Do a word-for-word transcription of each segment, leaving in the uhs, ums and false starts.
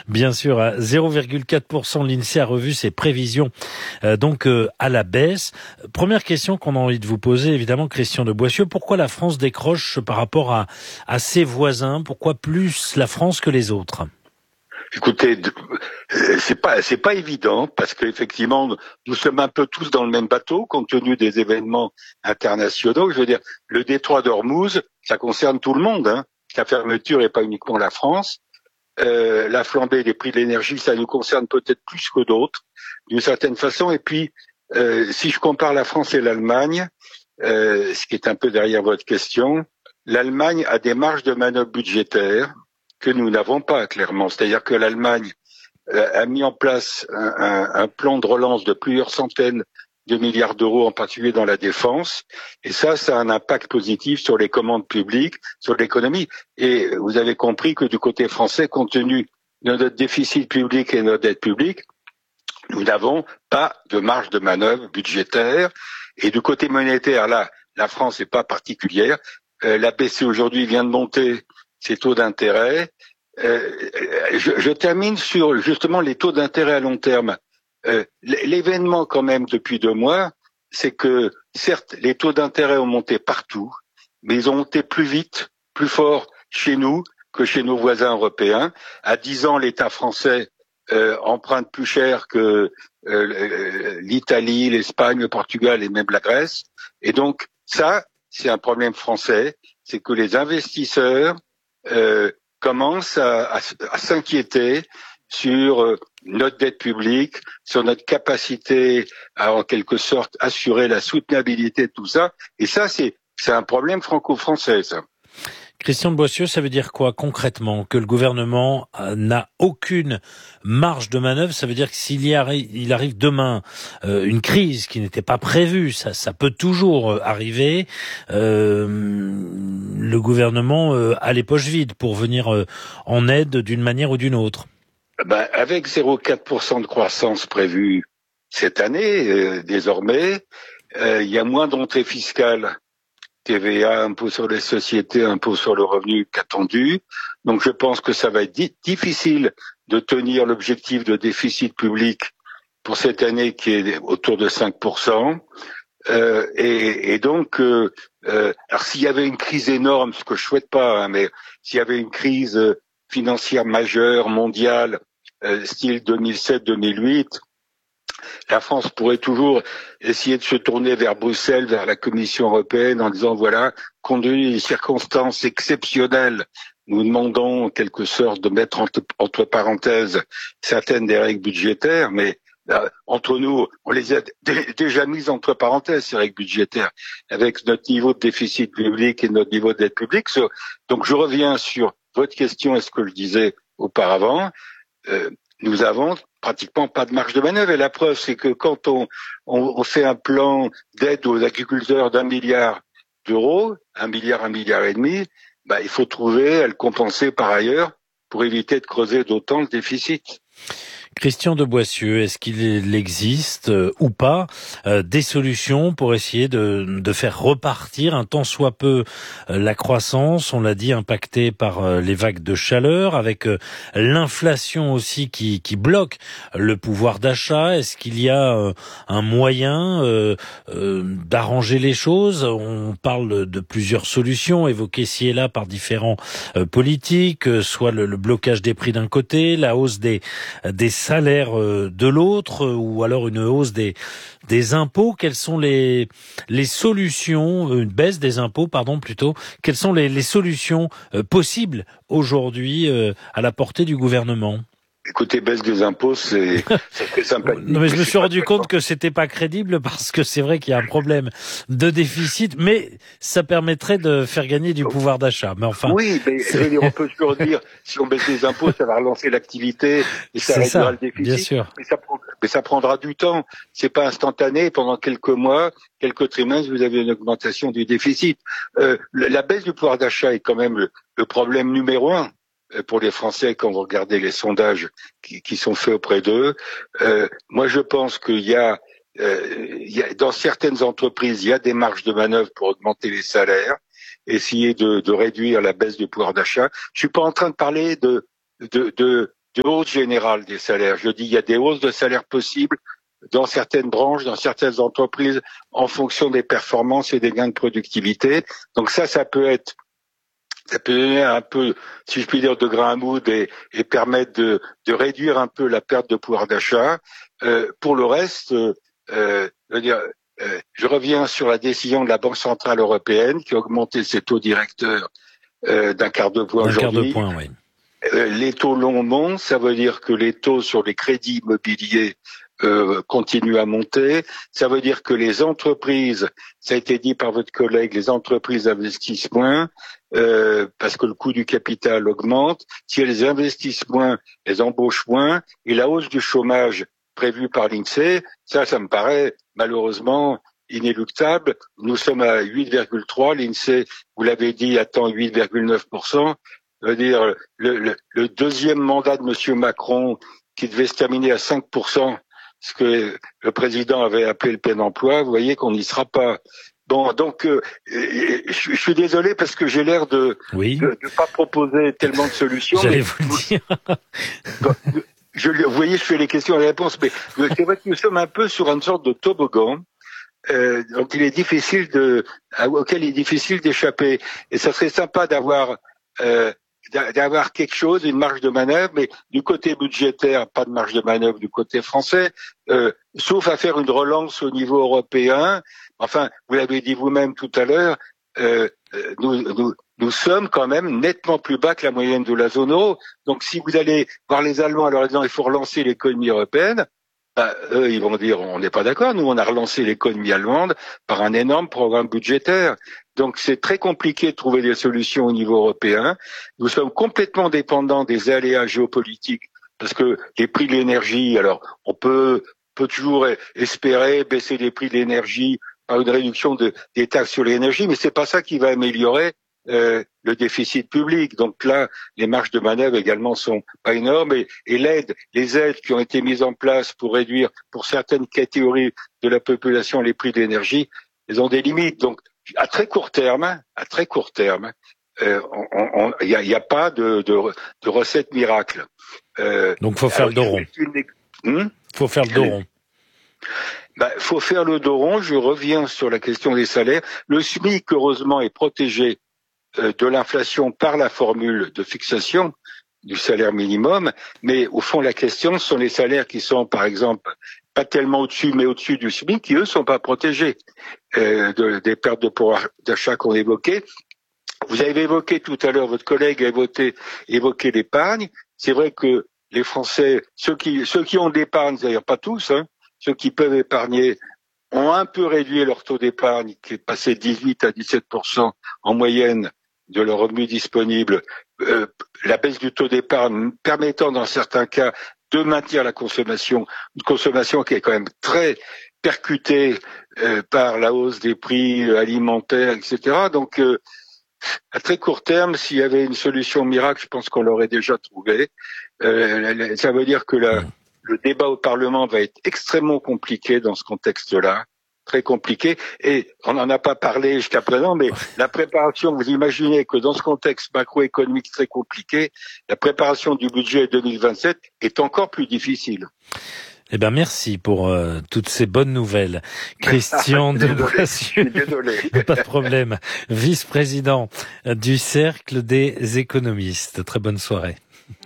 Bien sûr, à zéro virgule quatre pour cent, l'INSEE a revu ses prévisions euh, donc euh, à la baisse. Première question qu'on a envie de vous poser, évidemment, Christian de Boissieu, pourquoi la France décroche par rapport à, à ses voisins? Pourquoi plus la France que les autres? Écoutez, c'est pas c'est pas évident parce qu'effectivement nous sommes un peu tous dans le même bateau compte tenu des événements internationaux. Je veux dire, le détroit d'Ormuz, ça concerne tout le monde. Hein. La fermeture n'est pas uniquement la France. Euh, la flambée des prix de l'énergie, ça nous concerne peut-être plus que d'autres, d'une certaine façon. Et puis, euh, si je compare la France et l'Allemagne, euh, ce qui est un peu derrière votre question, l'Allemagne a des marges de manœuvre budgétaires que nous n'avons pas, clairement. C'est-à-dire que l'Allemagne euh, a mis en place un, un, un plan de relance de plusieurs centaines de milliards d'euros, en particulier dans la défense. Et ça, ça a un impact positif sur les commandes publiques, sur l'économie. Et vous avez compris que du côté français, compte tenu de notre déficit public et de notre dette publique, nous n'avons pas de marge de manœuvre budgétaire. Et du côté monétaire, là, la France n'est pas particulière. Euh, la B C E aujourd'hui vient de monter ses taux d'intérêt. Euh, je, je termine sur justement les taux d'intérêt à long terme. Euh, l'événement quand même depuis deux mois, c'est que certes les taux d'intérêt ont monté partout, mais ils ont monté plus vite, plus fort chez nous que chez nos voisins européens. À dix ans, l'État français euh, emprunte plus cher que euh, l'Italie, l'Espagne, le Portugal et même la Grèce. Et donc ça, c'est un problème français, c'est que les investisseurs euh, commencent à, à, à s'inquiéter sur euh, notre dette publique, sur notre capacité à, en quelque sorte, assurer la soutenabilité de tout ça. Et ça, c'est, c'est un problème franco-français, ça. Christian de Boissieu, ça veut dire quoi concrètement? Que le gouvernement n'a aucune marge de manœuvre? Ça veut dire que s'il y arrive, il arrive demain euh, une crise qui n'était pas prévue, ça, ça peut toujours arriver, euh, le gouvernement euh, a les poches vides pour venir euh, en aide d'une manière ou d'une autre. Ben, avec zéro virgule quatre pour cent de croissance prévue cette année, euh, désormais, euh, il y a moins d'entrées fiscales. T V A, impôt sur les sociétés, impôt sur le revenu qu'attendu. Donc je pense que ça va être di- difficile de tenir l'objectif de déficit public pour cette année qui est autour de cinq pour cent. Euh, et, et donc, euh, euh, alors s'il y avait une crise énorme, ce que je souhaite pas, hein, mais s'il y avait une crise financière majeure, mondiale, euh, style deux mille sept deux mille huit, la France pourrait toujours essayer de se tourner vers Bruxelles, vers la Commission européenne, en disant voilà, compte tenu des circonstances exceptionnelles, nous demandons en quelque sorte de mettre entre, entre parenthèses certaines des règles budgétaires, mais là, entre nous, on les a d- déjà mises entre parenthèses, ces règles budgétaires, avec notre niveau de déficit public et notre niveau de dette publique. Donc je reviens sur votre question et ce que je disais auparavant. Euh, nous avons pratiquement pas de marge de manœuvre. Et la preuve, c'est que quand on, on, on fait un plan d'aide aux agriculteurs d'un milliard d'euros, un milliard, un milliard et demi, bah, il faut trouver à le compenser par ailleurs pour éviter de creuser d'autant le déficit. Christian de Boissieu, est-ce qu'il existe euh, ou pas euh, des solutions pour essayer de, de faire repartir un tant soit peu euh, la croissance, on l'a dit, impactée par euh, les vagues de chaleur, avec euh, l'inflation aussi qui, qui bloque le pouvoir d'achat? Est-ce qu'il y a euh, un moyen euh, euh, d'arranger les choses? On parle de plusieurs solutions évoquées ci et là par différents euh, politiques, euh, soit le, le blocage des prix d'un côté, la hausse des, des salaire de l'autre, ou alors une hausse des des impôts. Quelles sont les les solutions, une baisse des impôts, pardon, plutôt. Quelles sont les les solutions possibles aujourd'hui à la portée du gouvernement? Écoutez, baisse des impôts, c'est, c'est très sympathique. Non, mais je me suis rendu compte que c'était pas crédible parce que c'est vrai qu'il y a un problème de déficit, mais ça permettrait de faire gagner du pouvoir d'achat. Mais enfin. Oui, mais je veux dire, on peut toujours dire, si on baisse les impôts, ça va relancer l'activité et ça réduira ça, le déficit. Bien sûr. Mais ça, mais ça prendra du temps. C'est pas instantané. Pendant quelques mois, quelques trimestres, vous avez une augmentation du déficit. Euh, la baisse du pouvoir d'achat est quand même le, le problème numéro un pour les Français quand vous regardez les sondages qui, qui sont faits auprès d'eux. Euh, moi, je pense qu'il y a, euh, il y a, dans certaines entreprises, il y a des marges de manœuvre pour augmenter les salaires, essayer de, de réduire la baisse du pouvoir d'achat. Je suis pas en train de parler de, de, de de hausse générale des salaires. Je dis il y a des hausses de salaires possibles dans certaines branches, dans certaines entreprises, en fonction des performances et des gains de productivité. Donc ça, ça peut être, ça peut donner un peu, si je puis dire, de grain à moudre et, et permettre de, de réduire un peu la perte de pouvoir d'achat. Euh, pour le reste, euh, euh, je veux dire, euh, je reviens sur la décision de la Banque centrale européenne qui a augmenté ses taux directeurs euh, d'un quart de point d'un aujourd'hui. quart de point, oui. Euh, les taux longs montent, ça veut dire que les taux sur les crédits immobiliers euh, continuent à monter. Ça veut dire que les entreprises, ça a été dit par votre collègue, les entreprises investissent moins euh, parce que le coût du capital augmente. Si elles investissent moins, elles embauchent moins. Et la hausse du chômage prévue par l'INSEE, ça, ça me paraît malheureusement inéluctable. Nous sommes à huit virgule trois, l'INSEE, vous l'avez dit, attend huit virgule neuf pour cent. Je veux dire, le, le, le deuxième mandat de Monsieur Macron, qui devait se terminer à cinq pour cent, ce que le président avait appelé le plein emploi, vous voyez qu'on n'y sera pas. Bon, donc, euh, je, je suis désolé parce que j'ai l'air de oui. de ne pas proposer tellement de solutions. J'allais vous le dire. je, vous voyez, je fais les questions et les réponses, mais c'est vrai que nous sommes un peu sur une sorte de toboggan. Euh, donc il est difficile de, auquel il est difficile d'échapper. Et ça serait sympa d'avoir euh, d'avoir quelque chose, une marge de manœuvre, mais du côté budgétaire, pas de marge de manœuvre du côté français, euh, sauf à faire une relance au niveau européen. Enfin, vous l'avez dit vous-même tout à l'heure, euh, nous, nous, nous sommes quand même nettement plus bas que la moyenne de la zone euro. Donc si vous allez voir les Allemands en leur disant il faut relancer l'économie européenne, bah, eux, ils vont dire on n'est pas d'accord. Nous, on a relancé l'économie allemande par un énorme programme budgétaire. Donc, c'est très compliqué de trouver des solutions au niveau européen. Nous sommes complètement dépendants des aléas géopolitiques parce que les prix de l'énergie. Alors, on peut peut toujours espérer baisser les prix de l'énergie par une réduction de, des taxes sur l'énergie, mais c'est pas ça qui va améliorer Euh, le déficit public. Donc là, les marges de manœuvre également sont pas énormes et, et l'aide, les aides qui ont été mises en place pour réduire pour certaines catégories de la population les prix de l'énergie, elles ont des limites. Donc à très court terme, à très court terme, il euh, n'y a, y a pas de, de, de recette miracle. Euh, Donc faut faire alors, le dos rond. Hum faut faire le dos rond. Ben, faut faire le dos rond. Je reviens sur la question des salaires. Le SMIC, heureusement, est protégé de l'inflation par la formule de fixation du salaire minimum, mais au fond la question ce sont les salaires qui sont par exemple pas tellement au-dessus mais au-dessus du SMIC qui eux sont pas protégés euh, de, des pertes de pouvoir d'achat qu'on évoquait. Vous avez évoqué tout à l'heure, votre collègue a évoqué, évoqué l'épargne. C'est vrai que les Français, ceux qui ceux qui ont de l'épargne, d'ailleurs pas tous, hein, ceux qui peuvent épargner ont un peu réduit leur taux d'épargne qui est passé de dix-huit à dix-sept pour cent en moyenne de leurs revenus disponibles, euh, la baisse du taux d'épargne permettant dans certains cas de maintenir la consommation, une consommation qui est quand même très percutée euh, par la hausse des prix alimentaires, et cetera. Donc, euh, à très court terme, s'il y avait une solution miracle, je pense qu'on l'aurait déjà trouvée. Euh, ça veut dire que la, le débat au Parlement va être extrêmement compliqué dans ce contexte-là. Très compliqué, et on n'en a pas parlé jusqu'à présent, mais la préparation, vous imaginez que dans ce contexte macroéconomique très compliqué, la préparation du budget deux mille vingt-sept est encore plus difficile. Eh ben merci pour euh, toutes ces bonnes nouvelles. Christian de Boissieu, pas de problème, vice-président du Cercle des économistes. Très bonne soirée.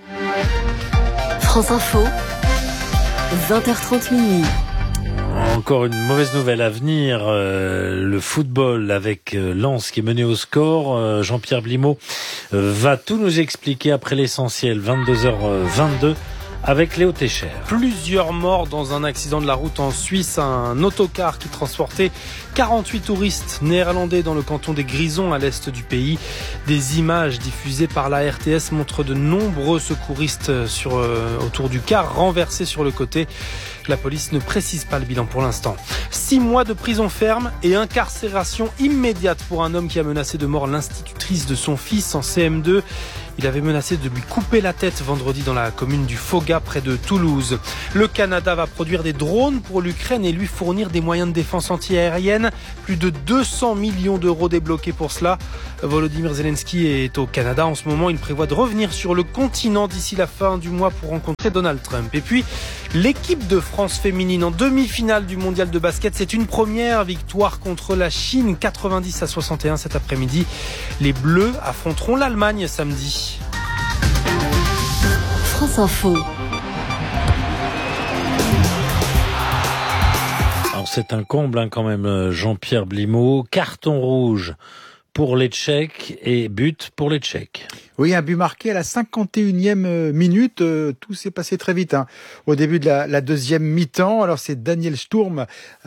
France Info, vingt heures trente minuit. Encore une mauvaise nouvelle à venir, euh, le football avec euh, Lens qui est mené au score. Euh, Jean-Pierre Blimaud euh, va tout nous expliquer après l'essentiel, vingt-deux heures vingt-deux avec Léo Técher. Plusieurs morts dans un accident de la route en Suisse. Un autocar qui transportait quarante-huit touristes néerlandais dans le canton des Grisons à l'est du pays. Des images diffusées par la R T S montrent de nombreux secouristes sur, euh, autour du car renversés sur le côté. La police ne précise pas le bilan pour l'instant. Six mois de prison ferme et incarcération immédiate pour un homme qui a menacé de mort l'institutrice de son fils en C M deux. Il avait menacé de lui couper la tête vendredi dans la commune du Foga près de Toulouse. Le Canada va produire des drones pour l'Ukraine et lui fournir des moyens de défense anti-aérienne. Plus de deux cents millions d'euros débloqués pour cela. Volodymyr Zelensky est au Canada en ce moment. Il prévoit de revenir sur le continent d'ici la fin du mois pour rencontrer Donald Trump. Et puis, l'équipe de France féminine en demi-finale du mondial de basket, c'est une première victoire contre la Chine, quatre-vingt-dix à soixante et un cet après-midi. Les Bleus affronteront l'Allemagne samedi. France Info. Alors c'est un comble hein, quand même, Jean-Pierre Blimaud. Carton rouge pour les Tchèques et but pour les Tchèques. Oui, un but marqué à la cinquante et unième minute. Euh, tout s'est passé très vite hein. Au début de la, la deuxième mi-temps. Alors c'est Daniel Sturm euh,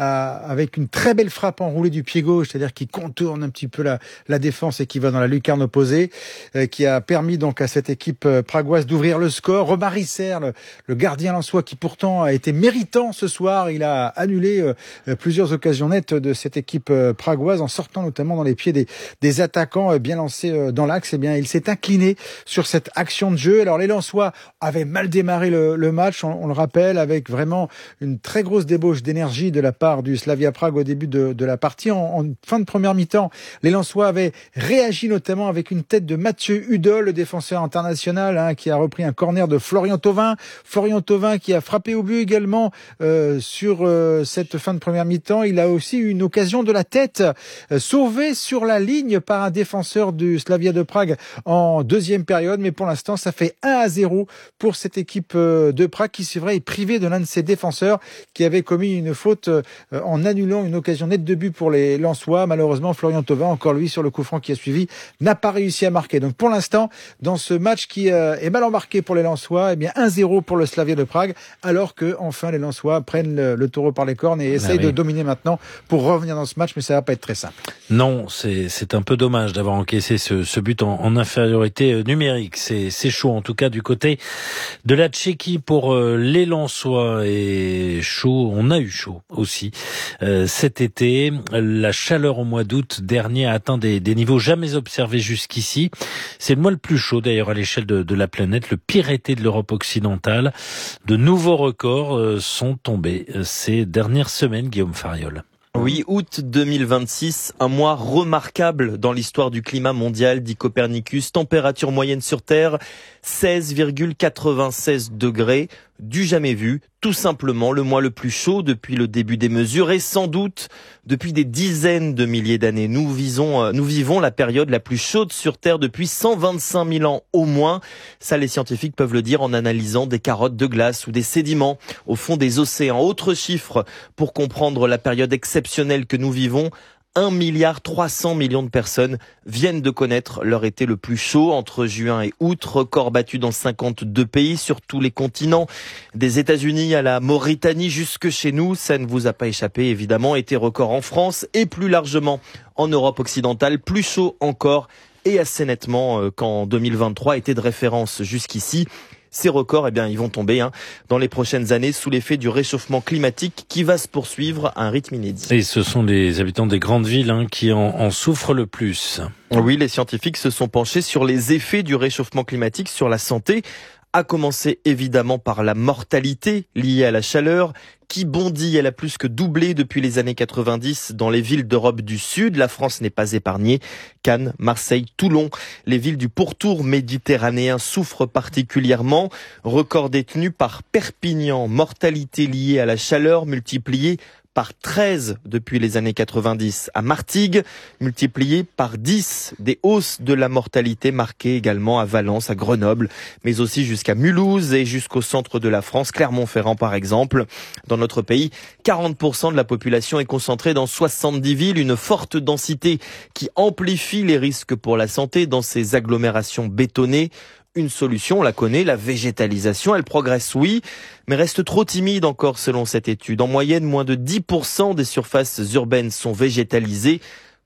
avec une très belle frappe enroulée du pied gauche, c'est-à-dire qui contourne un petit peu la, la défense et qui va dans la lucarne opposée, euh, qui a permis donc à cette équipe euh, pragoise d'ouvrir le score. Romary Serre, le, le gardien lensois qui pourtant a été méritant ce soir, il a annulé euh, plusieurs occasions nettes de cette équipe euh, pragoise en sortant notamment dans les pieds des, des attaquants euh, bien lancés euh, dans l'axe. Eh bien, il s'est incliné sur cette action de jeu. Alors les Lensois avaient mal démarré le, le match, on, on le rappelle, avec vraiment une très grosse débauche d'énergie de la part du Slavia Prague au début de, de la partie. En, en fin de première mi-temps, les Lensois avaient réagi notamment avec une tête de Mathieu Hudol, le défenseur international, hein, qui a repris un corner de Florian Thauvin. Florian Thauvin qui a frappé au but également euh, sur euh, cette fin de première mi-temps. Il a aussi eu une occasion de la tête euh, sauvée sur la ligne par un défenseur du Slavia de Prague en deuxième période, mais pour l'instant ça fait un à zéro pour cette équipe de Prague qui c'est vrai est privée de l'un de ses défenseurs qui avait commis une faute en annulant une occasion nette de but pour les Lensois. Malheureusement Florian Thauvin, encore lui sur le coup franc qui a suivi, n'a pas réussi à marquer. Donc pour l'instant dans ce match qui est mal embarqué pour les Lensois, eh bien un zéro pour le Slavia de Prague, alors que enfin les Lensois prennent le, le taureau par les cornes et essayent ah oui. de dominer maintenant pour revenir dans ce match, mais ça va pas être très simple. Non, c'est c'est un peu dommage d'avoir encaissé ce, ce but en, en infériorité numérique. C'est, c'est chaud en tout cas du côté de la Tchéquie pour euh, les Lensois et chaud, on a eu chaud aussi euh, cet été. La chaleur au mois d'août dernier a atteint des, des niveaux jamais observés jusqu'ici. C'est le mois le plus chaud d'ailleurs à l'échelle de, de la planète, le pire été de l'Europe occidentale. De nouveaux records euh, sont tombés ces dernières semaines, Guillaume Fariol. Oui, août deux mille vingt-six, un mois remarquable dans l'histoire du climat mondial, dit Copernicus. Température moyenne sur Terre, seize virgule quatre-vingt-seize degrés, du jamais vu. Tout simplement le mois le plus chaud depuis le début des mesures et sans doute depuis des dizaines de milliers d'années. Nous visons, nous vivons la période la plus chaude sur Terre depuis cent vingt-cinq mille ans au moins. Ça, les scientifiques peuvent le dire en analysant des carottes de glace ou des sédiments au fond des océans. Autre chiffre pour comprendre la période exceptionnelle que nous vivons. un milliard trois cents millions de personnes viennent de connaître leur été le plus chaud entre juin et août. Record battu dans cinquante-deux pays sur tous les continents. Des États-Unis à la Mauritanie jusque chez nous. Ça ne vous a pas échappé évidemment. Été record en France et plus largement en Europe occidentale. Plus chaud encore et assez nettement qu'en deux mille vingt-trois. Été de référence jusqu'ici. Ces records, eh bien, ils vont tomber hein, dans les prochaines années sous l'effet du réchauffement climatique qui va se poursuivre à un rythme inédit. Et ce sont les habitants des grandes villes hein, qui en, en souffrent le plus. Oui, les scientifiques se sont penchés sur les effets du réchauffement climatique sur la santé, à commencer évidemment par la mortalité liée à la chaleur, qui bondit. Elle a plus que doublé depuis les années quatre-vingt-dix dans les villes d'Europe du Sud. La France n'est pas épargnée. Cannes, Marseille, Toulon, les villes du pourtour méditerranéen souffrent particulièrement. Record détenu par Perpignan. Mortalité liée à la chaleur multipliée par treize depuis les années quatre-vingt-dix. À Martigues, multiplié par dix. Des hausses de la mortalité marquées également à Valence, à Grenoble, mais aussi jusqu'à Mulhouse et jusqu'au centre de la France, Clermont-Ferrand par exemple. Dans notre pays, quarante pour cent de la population est concentrée dans soixante-dix villes, une forte densité qui amplifie les risques pour la santé dans ces agglomérations bétonnées. Une solution, on la connaît, la végétalisation, elle progresse oui, mais reste trop timide encore selon cette étude. En moyenne, moins de dix pour cent des surfaces urbaines sont végétalisées.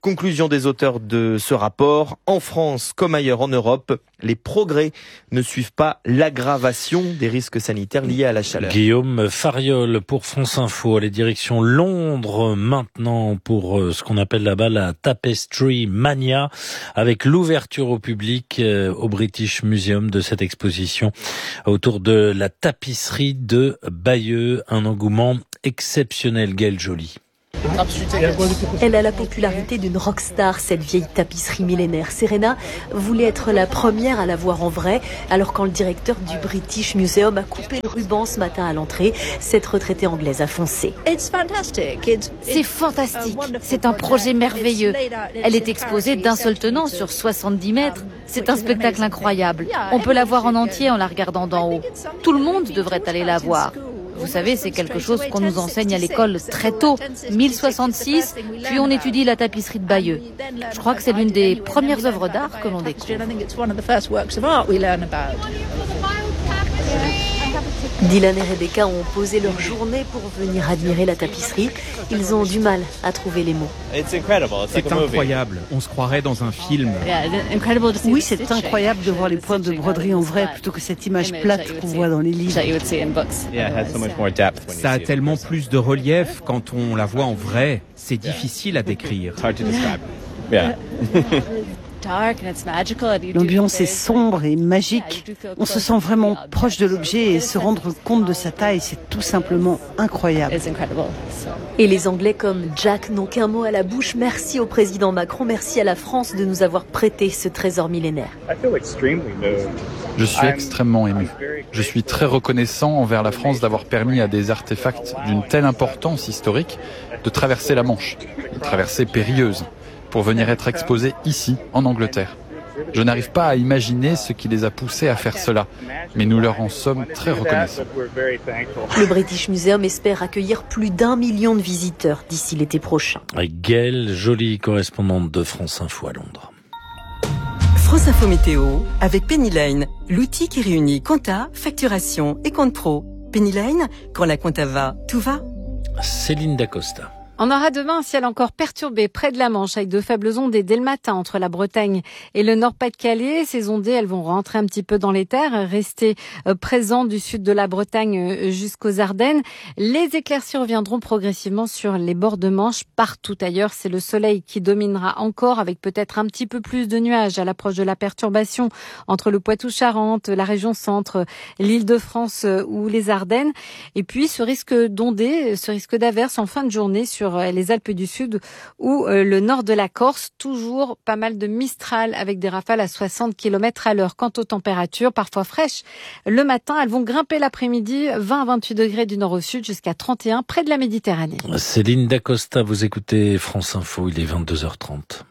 Conclusion des auteurs de ce rapport, en France comme ailleurs en Europe, les progrès ne suivent pas l'aggravation des risques sanitaires liés à la chaleur. Guillaume Fariol pour France Info. Allez, direction Londres maintenant pour ce qu'on appelle là-bas la Tapestry Mania, avec l'ouverture au public au British Museum de cette exposition autour de la tapisserie de Bayeux. Un engouement exceptionnel, Gaëlle Joly. Elle a la popularité d'une rockstar, cette vieille tapisserie millénaire. Serena voulait être la première à la voir en vrai, alors quand le directeur du British Museum a coupé le ruban ce matin à l'entrée, cette retraitée anglaise a foncé. C'est fantastique, c'est un projet merveilleux. Elle est exposée d'un seul tenant sur soixante-dix mètres. C'est un spectacle incroyable. On peut la voir en entier en la regardant d'en haut. Tout le monde devrait aller la voir. Vous savez, c'est quelque chose qu'on nous enseigne à l'école très tôt, mille soixante-six, puis on étudie la tapisserie de Bayeux. Je crois que c'est l'une des premières œuvres d'art que l'on découvre. Dylan et Rebecca ont posé leur journée pour venir admirer la tapisserie. Ils ont du mal à trouver les mots. C'est incroyable, on se croirait dans un film. Oui, c'est incroyable de voir les points de broderie en vrai plutôt que cette image plate qu'on voit dans les livres. Ça a tellement plus de relief quand on la voit en vrai, c'est difficile à décrire. L'ambiance est sombre et magique. On se sent vraiment proche de l'objet et se rendre compte de sa taille, c'est tout simplement incroyable. Et les Anglais comme Jack n'ont qu'un mot à la bouche. Merci au président Macron, merci à la France de nous avoir prêté ce trésor millénaire. Je suis extrêmement ému. Je suis très reconnaissant envers la France d'avoir permis à des artefacts d'une telle importance historique de traverser la Manche, une traversée périlleuse, pour venir être exposés ici, en Angleterre. Je n'arrive pas à imaginer ce qui les a poussés à faire cela, mais nous leur en sommes très reconnaissants. Le British Museum espère accueillir plus d'un million de visiteurs d'ici l'été prochain. Gaëlle Joly, correspondante de France Info à Londres. France Info Météo avec Pennyline, l'outil qui réunit compta, facturation et compte pro. Pennyline, quand la compta va, tout va. Céline Dacosta. On aura demain un ciel encore perturbé près de la Manche avec de faibles ondées dès le matin entre la Bretagne et le Nord-Pas-de-Calais. Ces ondées, elles vont rentrer un petit peu dans les terres, rester présentes du sud de la Bretagne jusqu'aux Ardennes. Les éclaircies reviendront progressivement sur les bords de Manche. Partout ailleurs, c'est le soleil qui dominera encore avec peut-être un petit peu plus de nuages à l'approche de la perturbation entre le Poitou-Charentes, la région centre, l'Île-de-France ou les Ardennes. Et puis, ce risque d'ondées, ce risque d'averses en fin de journée sur sur les Alpes du Sud ou le nord de la Corse. Toujours pas mal de Mistral avec des rafales à soixante kilomètres à l'heure. Quant aux températures, parfois fraîches, le matin, elles vont grimper l'après-midi, vingt à vingt-huit degrés du nord au sud jusqu'à trente et un près de la Méditerranée. Céline Dacosta, vous écoutez France Info, il est vingt-deux heures trente.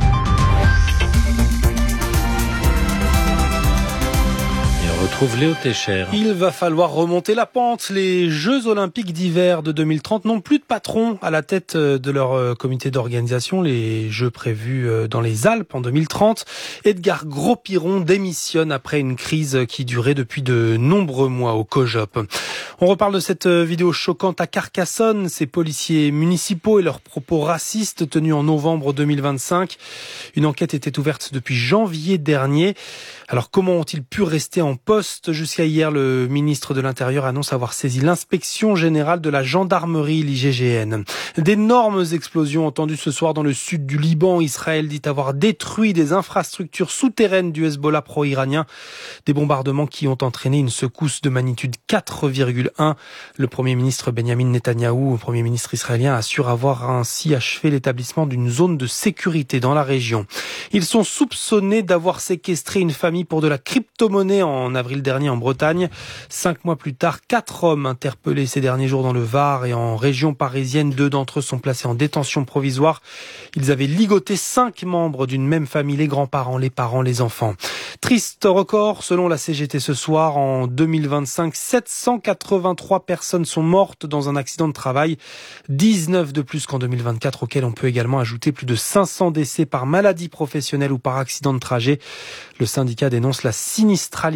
Retrouve Léo Técher. Il va falloir remonter la pente. Les Jeux Olympiques d'hiver de deux mille trente n'ont plus de patron à la tête de leur comité d'organisation. Les Jeux prévus dans les Alpes en deux mille trente. Edgar Gros-Piron démissionne après une crise qui durait depuis de nombreux mois au COJOP. On reparle de cette vidéo choquante à Carcassonne. Ces policiers municipaux et leurs propos racistes tenus en novembre deux mille vingt-cinq. Une enquête était ouverte depuis janvier dernier. Alors comment ont-ils pu rester en poste jusqu'à hier? Le ministre de l'Intérieur annonce avoir saisi l'inspection générale de la gendarmerie, l'I G G N. D'énormes explosions entendues ce soir dans le sud du Liban. Israël dit avoir détruit des infrastructures souterraines du Hezbollah pro-iranien. Des bombardements qui ont entraîné une secousse de magnitude quatre virgule un. Le Premier ministre Benjamin Netanyahou, le Premier ministre israélien, assure avoir ainsi achevé l'établissement d'une zone de sécurité dans la région. Ils sont soupçonnés d'avoir séquestré une famille pour de la crypto-monnaie en avril dernier en Bretagne. Cinq mois plus tard, quatre hommes interpellés ces derniers jours dans le Var et en région parisienne. Deux d'entre eux sont placés en détention provisoire. Ils avaient ligoté cinq membres d'une même famille, les grands-parents, les parents, les enfants. Triste record, selon la C G T ce soir, en deux mille vingt-cinq, sept cent quatre-vingt-trois personnes sont mortes dans un accident de travail. dix-neuf de plus qu'en deux mille vingt-quatre, auquel on peut également ajouter plus de cinq cents décès par maladie professionnelle ou par accident de trajet. Le syndicat dénonce la sinistralité au travail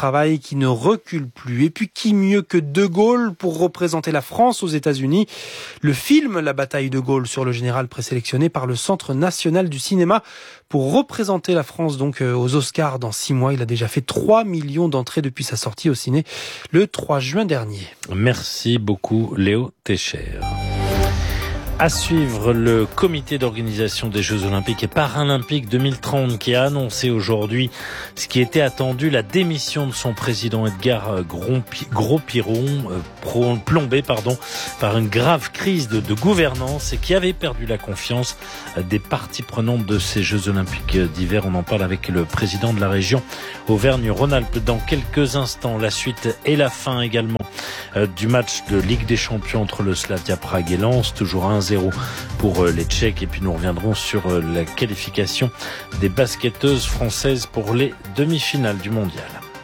travail qui ne recule plus. Et puis qui mieux que De Gaulle pour représenter la France aux États-Unis? Le film La bataille de Gaulle sur le général présélectionné par le Centre national du cinéma pour représenter la France donc aux Oscars dans six mois. Il a déjà fait trois millions d'entrées depuis sa sortie au ciné le trois juin dernier. Merci beaucoup Léo Técher. À suivre, le comité d'organisation des Jeux Olympiques et Paralympiques deux mille trente qui a annoncé aujourd'hui ce qui était attendu, la démission de son président Edgar Gros-Piron, euh, plombé pardon, par une grave crise de, de gouvernance et qui avait perdu la confiance des parties prenantes de ces Jeux Olympiques d'hiver. On en parle avec le président de la région Auvergne-Rhône-Alpes dans quelques instants. La suite et la fin également euh, du match de Ligue des Champions entre le Slavia Prague et Lens, toujours un zéro pour les Tchèques. Et puis nous reviendrons sur la qualification des basketteuses françaises pour les demi-finales du mondial.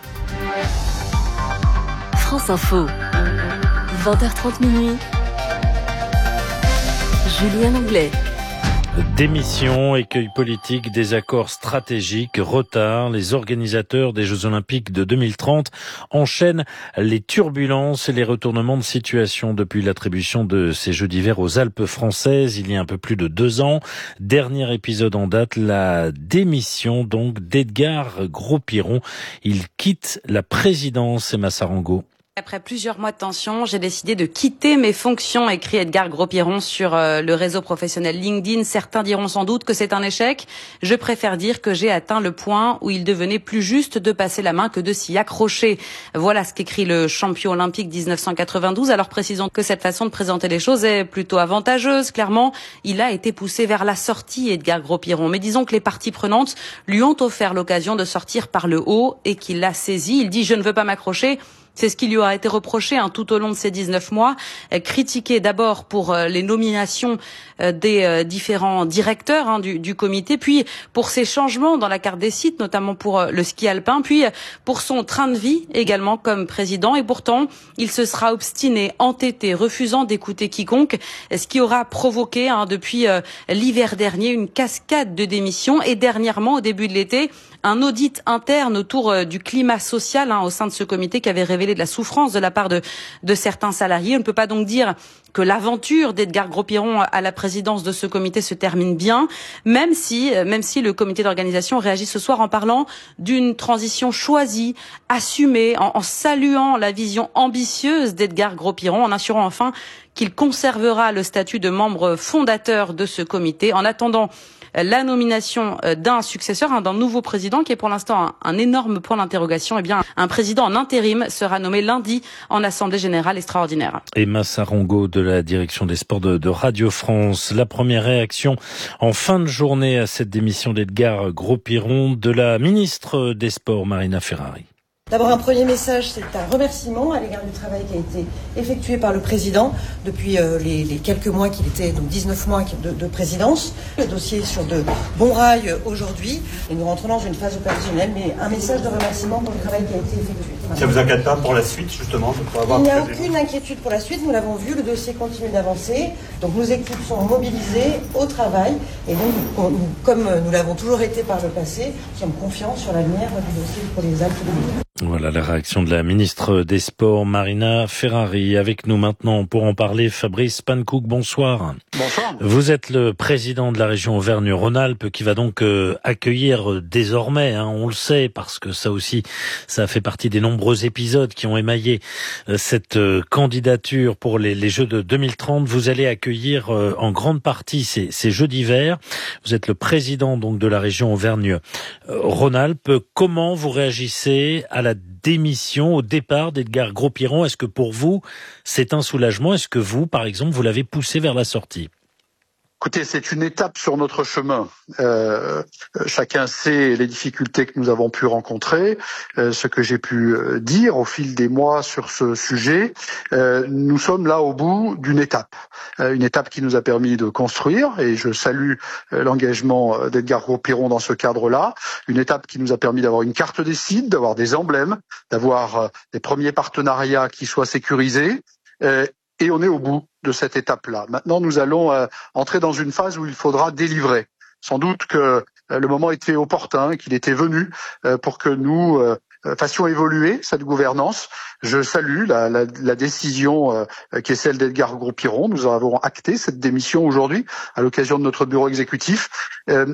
France Info, vingt heures trente minuit. Julien Anglais. Démission, écueil politique, désaccords stratégiques, retard. Les organisateurs des Jeux Olympiques de deux mille trente enchaînent les turbulences et les retournements de situation depuis l'attribution de ces Jeux d'hiver aux Alpes françaises il y a un peu plus de deux ans. Dernier épisode en date, la démission donc d'Edgar Gros-Piron. Il quitte la présidence. Emma Sarango. Après plusieurs mois de tension, j'ai décidé de quitter mes fonctions, écrit Edgar Gros-Piron sur euh, le réseau professionnel LinkedIn. Certains diront sans doute que c'est un échec. Je préfère dire que j'ai atteint le point où il devenait plus juste de passer la main que de s'y accrocher. Voilà ce qu'écrit le champion olympique dix-neuf cent quatre-vingt-douze. Alors précisons que cette façon de présenter les choses est plutôt avantageuse. Clairement, il a été poussé vers la sortie, Edgar Gros-Piron. Mais disons que les parties prenantes lui ont offert l'occasion de sortir par le haut et qu'il l'a saisi. Il dit « Je ne veux pas m'accrocher ». C'est ce qui lui aura été reproché hein, tout au long de ces dix-neuf mois, euh, critiqué d'abord pour euh, les nominations euh, des euh, différents directeurs hein, du, du comité, puis pour ses changements dans la carte des sites, notamment pour euh, le ski alpin, puis euh, pour son train de vie également comme président. Et pourtant, il se sera obstiné, entêté, refusant d'écouter quiconque, ce qui aura provoqué hein, depuis euh, l'hiver dernier une cascade de démissions et dernièrement, au début de l'été, un audit interne autour euh, du climat social hein, au sein de ce comité qui avait révélé de la souffrance de la part de, de certains salariés. On ne peut pas donc dire que l'aventure d'Edgar Gros-Piron à la présidence de ce comité se termine bien, même si, même si le comité d'organisation réagit ce soir en parlant d'une transition choisie, assumée, en, en saluant la vision ambitieuse d'Edgar Gros-Piron, en assurant enfin qu'il conservera le statut de membre fondateur de ce comité. En attendant la nomination d'un successeur, hein, d'un nouveau président qui est pour l'instant un, un énorme point d'interrogation. Eh bien, un président en intérim sera nommé lundi en Assemblée Générale extraordinaire. Emma Sarango de la direction des sports de, de Radio France. La première réaction en fin de journée à cette démission d'Edgar Gros-Piron de la ministre des Sports, Marina Ferrari. D'abord, un premier message, c'est un remerciement à l'égard du travail qui a été effectué par le président depuis euh, les, les quelques mois qu'il était, donc dix-neuf mois de, de présidence. Le dossier est sur de bons rails aujourd'hui et nous rentrons dans une phase opérationnelle, mais un message de remerciement pour le travail qui a été effectué. Ça vous inquiète pas pour la suite, justement de avoir Il n'y a aucune inquiétude pour la suite, nous l'avons vu, le dossier continue d'avancer, donc nos équipes sont mobilisées au travail et donc, nous, comme nous l'avons toujours été par le passé, nous sommes confiants sur l'avenir du dossier pour les Alpes de l'Huez. Voilà la réaction de la ministre des Sports, Marina Ferrari. Avec nous maintenant pour en parler, Fabrice Pankouk, bonsoir. Bonsoir. Vous êtes le président de la région Auvergne-Rhône-Alpes qui va donc euh, accueillir euh, désormais, hein, on le sait, parce que ça aussi, ça fait partie des nombreux épisodes qui ont émaillé euh, cette euh, candidature pour les, les Jeux de deux mille trente. Vous allez accueillir euh, en grande partie ces, ces Jeux d'hiver. Vous êtes le président donc de la région Auvergne-Rhône-Alpes. Comment vous réagissez à la démission, au départ d'Edgar Gros-Piron? Est-ce que pour vous, c'est un soulagement? Est-ce que vous, par exemple, vous l'avez poussé vers la sortie? Écoutez, c'est une étape sur notre chemin. Euh, chacun sait les difficultés que nous avons pu rencontrer, euh, ce que j'ai pu dire au fil des mois sur ce sujet. Euh, nous sommes là au bout d'une étape, euh, une étape qui nous a permis de construire, et je salue euh, l'engagement d'Edgar Gros-Piron dans ce cadre-là, une étape qui nous a permis d'avoir une carte des sites, d'avoir des emblèmes, d'avoir euh, des premiers partenariats qui soient sécurisés, euh, et on est au bout de cette étape-là. Maintenant, nous allons euh, entrer dans une phase où il faudra délivrer. Sans doute que euh, le moment était opportun, qu'il était venu euh, pour que nous euh, fassions évoluer cette gouvernance. Je salue la, la, la décision euh, qui est celle d'Edgar Gros-Piron. Nous avons acté cette démission aujourd'hui à l'occasion de notre bureau exécutif. Euh,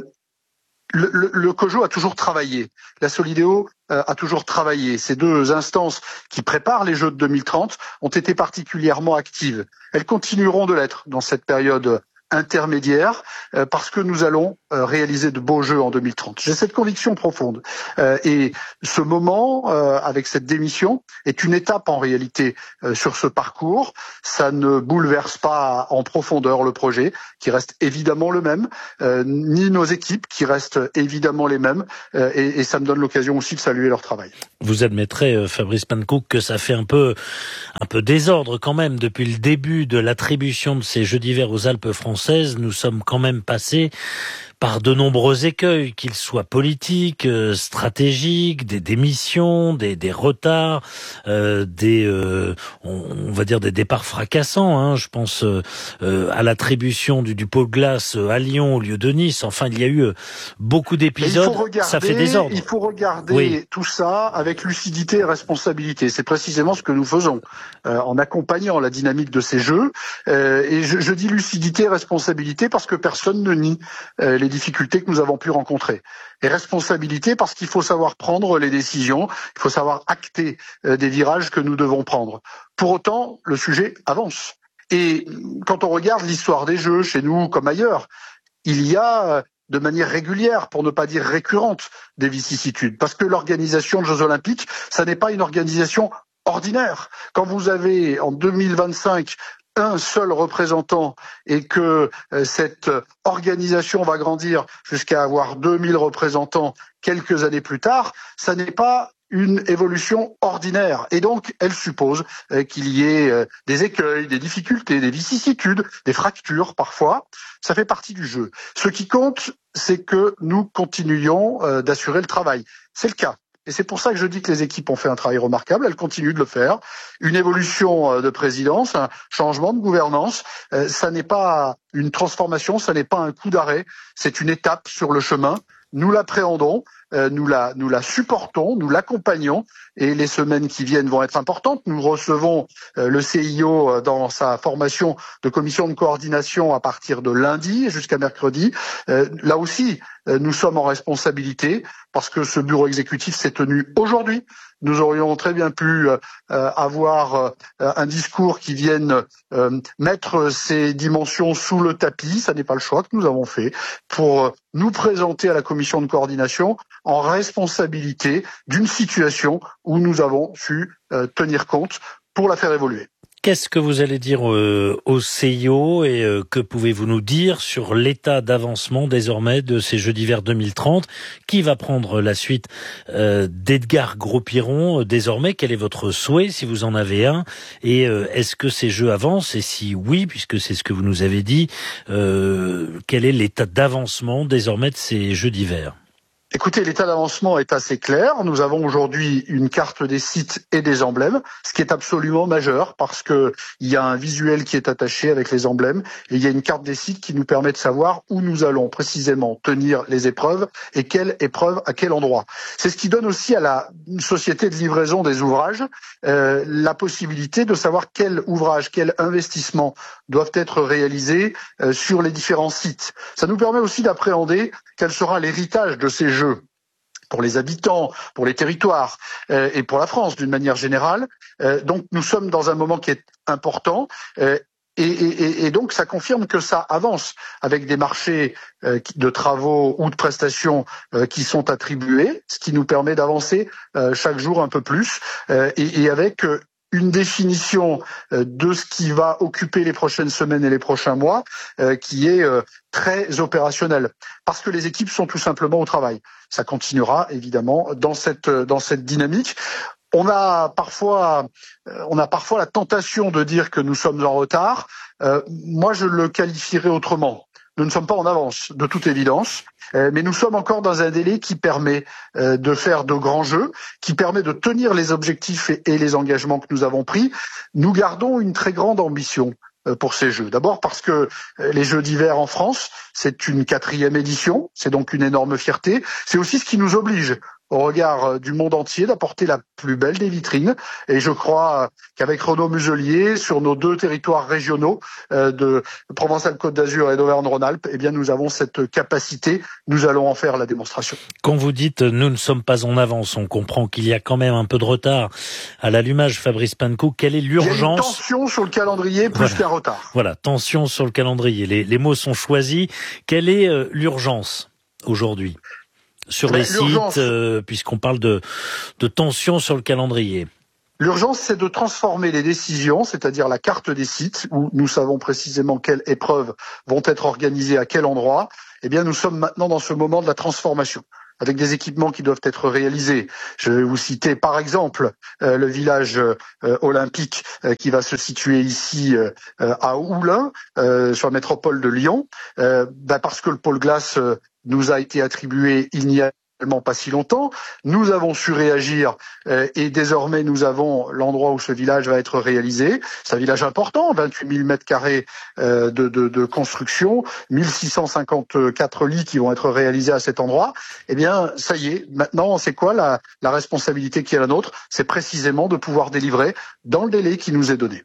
Le, le, le COJO a toujours travaillé, la Solideo euh, a toujours travaillé. Ces deux instances qui préparent les Jeux de deux mille trente ont été particulièrement actives. Elles continueront de l'être dans cette période intermédiaire euh, parce que nous allons euh, réaliser de beaux Jeux en deux mille trente. J'ai cette conviction profonde euh, et ce moment euh, avec cette démission est une étape en réalité euh, sur ce parcours. Ça ne bouleverse pas en profondeur le projet qui reste évidemment le même, euh, ni nos équipes qui restent évidemment les mêmes euh, et, et ça me donne l'occasion aussi de saluer leur travail. Vous admettrez, euh, Fabrice Pannecook, que ça fait un peu, un peu désordre quand même depuis le début de l'attribution de ces Jeux d'hiver aux Alpes françaises. Nous sommes quand même passés par de nombreux écueils, qu'ils soient politiques, euh, stratégiques, des démissions, des, des retards, euh, des, euh, on, on va dire des départs fracassants. Hein. Je pense euh, euh, à l'attribution du, du pôle glace à Lyon au lieu de Nice. Enfin, il y a eu euh, beaucoup d'épisodes. Regarder, ça fait désordre. Il faut regarder oui. tout ça avec lucidité et responsabilité. C'est précisément ce que nous faisons euh, en accompagnant la dynamique de ces jeux. Euh, et je, je dis lucidité et responsabilité parce que personne ne nie euh, les difficultés que nous avons pu rencontrer. Et responsabilité parce qu'il faut savoir prendre les décisions, il faut savoir acter euh, des virages que nous devons prendre. Pour autant, le sujet avance. Et quand on regarde l'histoire des Jeux, chez nous comme ailleurs, il y a de manière régulière, pour ne pas dire récurrente, des vicissitudes. Parce que l'organisation de Jeux Olympiques, ça n'est pas une organisation ordinaire. Quand vous avez en deux mille vingt-cinq un seul représentant et que euh, cette organisation va grandir jusqu'à avoir deux mille représentants quelques années plus tard, ça n'est pas une évolution ordinaire. Et donc, elle suppose euh, qu'il y ait euh, des écueils, des difficultés, des vicissitudes, des fractures parfois. Ça fait partie du jeu. Ce qui compte, c'est que nous continuions euh, d'assurer le travail. C'est le cas. Et c'est pour ça que je dis que les équipes ont fait un travail remarquable, elles continuent de le faire. Une évolution de présidence, un changement de gouvernance, euh, ça n'est pas une transformation, ça n'est pas un coup d'arrêt, c'est une étape sur le chemin. Nous l'appréhendons, euh, nous la, nous la supportons, nous l'accompagnons et les semaines qui viennent vont être importantes. Nous recevons euh, le C I O dans sa formation de commission de coordination à partir de lundi jusqu'à mercredi. Euh, là aussi, euh, nous sommes en responsabilité parce que ce bureau exécutif s'est tenu aujourd'hui. Nous aurions très bien pu euh, avoir euh, un discours qui vienne euh, mettre ces dimensions sous le tapis. Ça n'est pas le choix que nous avons fait pour nous présenter à la commission de coordination en responsabilité d'une situation où nous avons su euh, tenir compte pour la faire évoluer. Qu'est-ce que vous allez dire euh, au C I O et euh, que pouvez-vous nous dire sur l'état d'avancement désormais de ces Jeux d'hiver deux mille trente? Qui va prendre la suite euh, d'Edgar Gros-Piron désormais? Quel est votre souhait, si vous en avez un? Et euh, est-ce que ces Jeux avancent? Et si oui, puisque c'est ce que vous nous avez dit, euh, quel est l'état d'avancement désormais de ces Jeux d'hiver? Écoutez, l'état d'avancement est assez clair. Nous avons aujourd'hui une carte des sites et des emblèmes, ce qui est absolument majeur parce que il y a un visuel qui est attaché avec les emblèmes et il y a une carte des sites qui nous permet de savoir où nous allons précisément tenir les épreuves et quelle épreuve à quel endroit. C'est ce qui donne aussi à la société de livraison des ouvrages euh, la possibilité de savoir quel ouvrage, quel investissement doivent être réalisés euh, sur les différents sites. Ça nous permet aussi d'appréhender quel sera l'héritage de ces jeux pour les habitants, pour les territoires euh, et pour la France d'une manière générale. Euh, donc nous sommes dans un moment qui est important euh, et, et, et donc ça confirme que ça avance avec des marchés euh, de travaux ou de prestations euh, qui sont attribués, ce qui nous permet d'avancer euh, chaque jour un peu plus euh, et, et avec euh, une définition de ce qui va occuper les prochaines semaines et les prochains mois, euh, qui est euh, très opérationnel, parce que les équipes sont tout simplement au travail. Ça continuera évidemment dans cette dans cette dynamique. On a parfois on a parfois la tentation de dire que nous sommes en retard. Euh, moi, je le qualifierais autrement. Nous ne sommes pas en avance, de toute évidence, euh, mais nous sommes encore dans un délai qui permet euh, de faire de grands jeux, qui permet de tenir les objectifs et, et les engagements que nous avons pris. Nous gardons une très grande ambition euh, pour ces Jeux. D'abord parce que euh, les Jeux d'hiver en France, c'est une quatrième édition, c'est donc une énorme fierté. C'est aussi ce qui nous oblige au regard du monde entier, d'apporter la plus belle des vitrines. Et je crois qu'avec Renaud Muselier, sur nos deux territoires régionaux euh, de Provence-Alpes-Côte d'Azur et d'Auvergne-Rhône-Alpes, eh bien, nous avons cette capacité. Nous allons en faire la démonstration. Quand vous dites « nous ne sommes pas en avance », on comprend qu'il y a quand même un peu de retard à l'allumage. Fabrice Pankouk, quelle est l'urgence ? Il y a une tension sur le calendrier plus voilà. qu'un retard. Voilà, tension sur le calendrier. Les, les mots sont choisis. Quelle est euh, l'urgence aujourd'hui sur les sites, euh, puisqu'on parle de, de tension sur le calendrier? L'urgence, c'est de transformer les décisions, c'est-à-dire la carte des sites, où nous savons précisément quelles épreuves vont être organisées à quel endroit. Eh bien, nous sommes maintenant dans ce moment de la transformation, avec des équipements qui doivent être réalisés. Je vais vous citer par exemple euh, le village euh, olympique euh, qui va se situer ici euh, à Oulin, euh, sur la métropole de Lyon, euh, bah parce que le pôle glace euh, nous a été attribué il n'y a pas si longtemps. Nous avons su réagir euh, et désormais nous avons l'endroit où ce village va être réalisé. C'est un village important, vingt-huit mille mètres carrés euh, de, de, de construction, mille six cent cinquante-quatre lits qui vont être réalisés à cet endroit. Eh bien, ça y est, maintenant, c'est quoi la, la responsabilité qui est la nôtre? C'est précisément de pouvoir délivrer dans le délai qui nous est donné.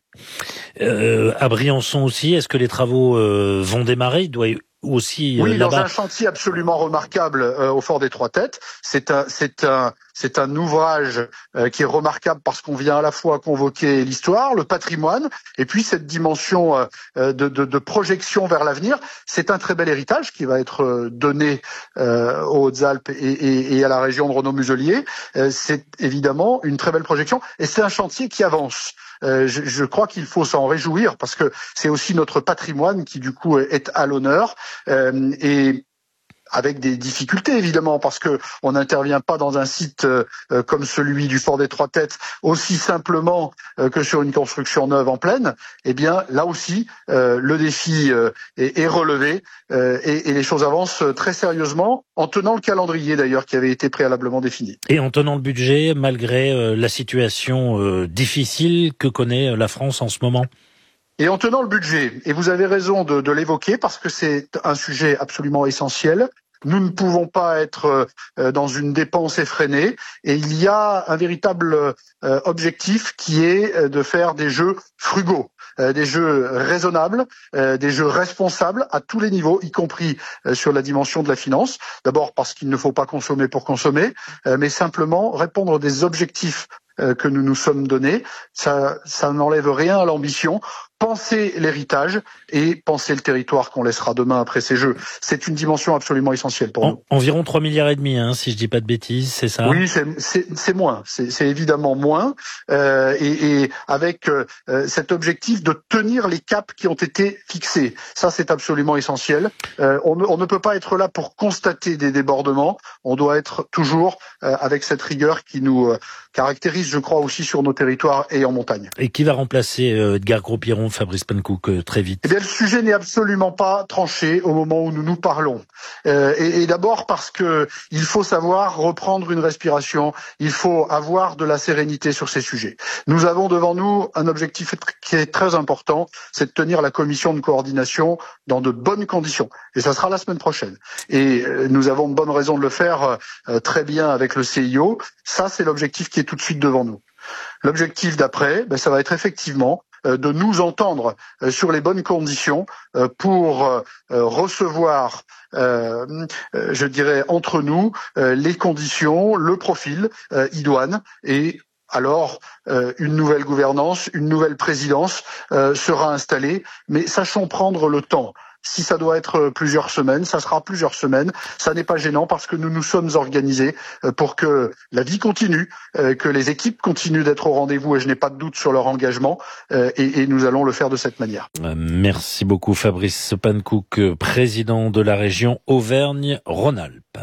Euh, à Briançon aussi, est-ce que les travaux euh, vont démarrer? Il doit aussi, oui, euh, dans un chantier absolument remarquable euh, au Fort des Trois Têtes. C'est un, c'est un, c'est un ouvrage euh, qui est remarquable parce qu'on vient à la fois convoquer l'histoire, le patrimoine, et puis cette dimension euh, de, de, de projection vers l'avenir. C'est un très bel héritage qui va être donné euh, aux Hautes-Alpes et, et, et à la région de Renaud Muselier. Euh, c'est évidemment une très belle projection, et c'est un chantier qui avance. Euh, je, je crois qu'il faut s'en réjouir parce que c'est aussi notre patrimoine qui du coup est à l'honneur, euh, et avec des difficultés évidemment parce que on n'intervient pas dans un site euh, comme celui du Fort des Trois Têtes aussi simplement euh, que sur une construction neuve en plaine. Eh bien là aussi euh, le défi euh, est, est relevé euh, et, et les choses avancent très sérieusement en tenant le calendrier d'ailleurs qui avait été préalablement défini. Et en tenant le budget malgré euh, la situation euh, difficile que connaît la France en ce moment. Et en tenant le budget, et vous avez raison de, de l'évoquer parce que c'est un sujet absolument essentiel. Nous ne pouvons pas être euh, dans une dépense effrénée, et il y a un véritable euh, objectif qui est euh, de faire des jeux frugaux, euh, des jeux raisonnables, euh, des jeux responsables à tous les niveaux, y compris euh, sur la dimension de la finance. D'abord parce qu'il ne faut pas consommer pour consommer, euh, mais simplement répondre à des objectifs euh, que nous nous sommes donnés. Ça, ça n'enlève rien à l'ambition. Penser l'héritage et penser le territoire qu'on laissera demain après ces Jeux. C'est une dimension absolument essentielle pour en, nous. Environ trois milliards et demi, hein, si je dis pas de bêtises, c'est ça? Oui, c'est, c'est, c'est moins. C'est, c'est évidemment moins. Euh, et, et avec euh, cet objectif de tenir les caps qui ont été fixés. Ça, c'est absolument essentiel. Euh, on, ne, on ne peut pas être là pour constater des débordements. On doit être toujours euh, avec cette rigueur qui nous euh, caractérise, je crois, aussi sur nos territoires et en montagne. Et qui va remplacer euh, Edgar Gros-Piron, Fabrice Pankouk, euh, très vite? Eh bien, le sujet n'est absolument pas tranché au moment où nous nous parlons. Euh, et, et d'abord parce que il faut savoir reprendre une respiration. Il faut avoir de la sérénité sur ces sujets. Nous avons devant nous un objectif qui est très important, c'est de tenir la commission de coordination dans de bonnes conditions. Et ça sera la semaine prochaine. Et euh, nous avons de bonnes raisons de le faire euh, très bien avec le C I O. Ça, c'est l'objectif qui est tout de suite devant nous. L'objectif d'après, ben, ça va être effectivement de nous entendre sur les bonnes conditions pour recevoir, euh, je dirais, entre nous, les conditions, le profil idoine, et alors une nouvelle gouvernance, une nouvelle présidence sera installée, mais sachons prendre le temps. Si ça doit être plusieurs semaines, ça sera plusieurs semaines. Ça n'est pas gênant parce que nous nous sommes organisés pour que la vie continue, que les équipes continuent d'être au rendez-vous, et je n'ai pas de doute sur leur engagement, et, et nous allons le faire de cette manière. Merci beaucoup Fabrice Pankouk, président de la région Auvergne-Rhône-Alpes.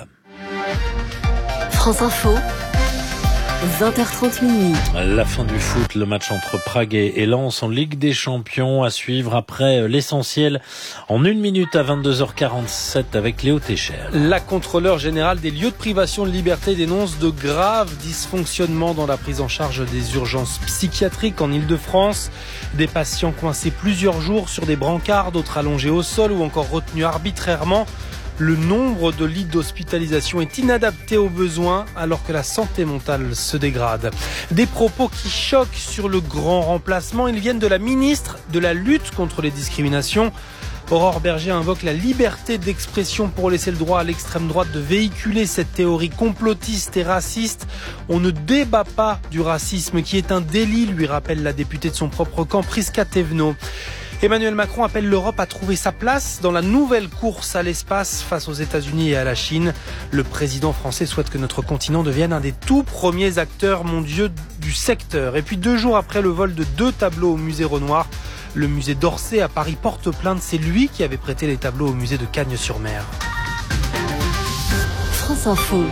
France Info. vingt heures trente minuit. La fin du foot, le match entre Prague et Lens en Ligue des Champions à suivre après l'essentiel en une minute à vingt-deux heures quarante-sept avec Léo Técher. La contrôleure générale des lieux de privation de liberté dénonce de graves dysfonctionnements dans la prise en charge des urgences psychiatriques en Île-de-France. Des patients coincés plusieurs jours sur des brancards, d'autres allongés au sol ou encore retenus arbitrairement. Le nombre de lits d'hospitalisation est inadapté aux besoins alors que la santé mentale se dégrade. Des propos qui choquent sur le grand remplacement. Ils viennent de la ministre de la lutte contre les discriminations. Aurore Bergé invoque la liberté d'expression pour laisser le droit à l'extrême droite de véhiculer cette théorie complotiste et raciste. On ne débat pas du racisme qui est un délit, lui rappelle la députée de son propre camp, Prisca Thévenot. Emmanuel Macron appelle l'Europe à trouver sa place dans la nouvelle course à l'espace face aux États-Unis et à la Chine. Le président français souhaite que notre continent devienne un des tout premiers acteurs mondiaux du secteur. Et puis deux jours après le vol de deux tableaux au musée Renoir, le musée d'Orsay à Paris porte plainte. C'est lui qui avait prêté les tableaux au musée de Cagnes-sur-Mer. France Info.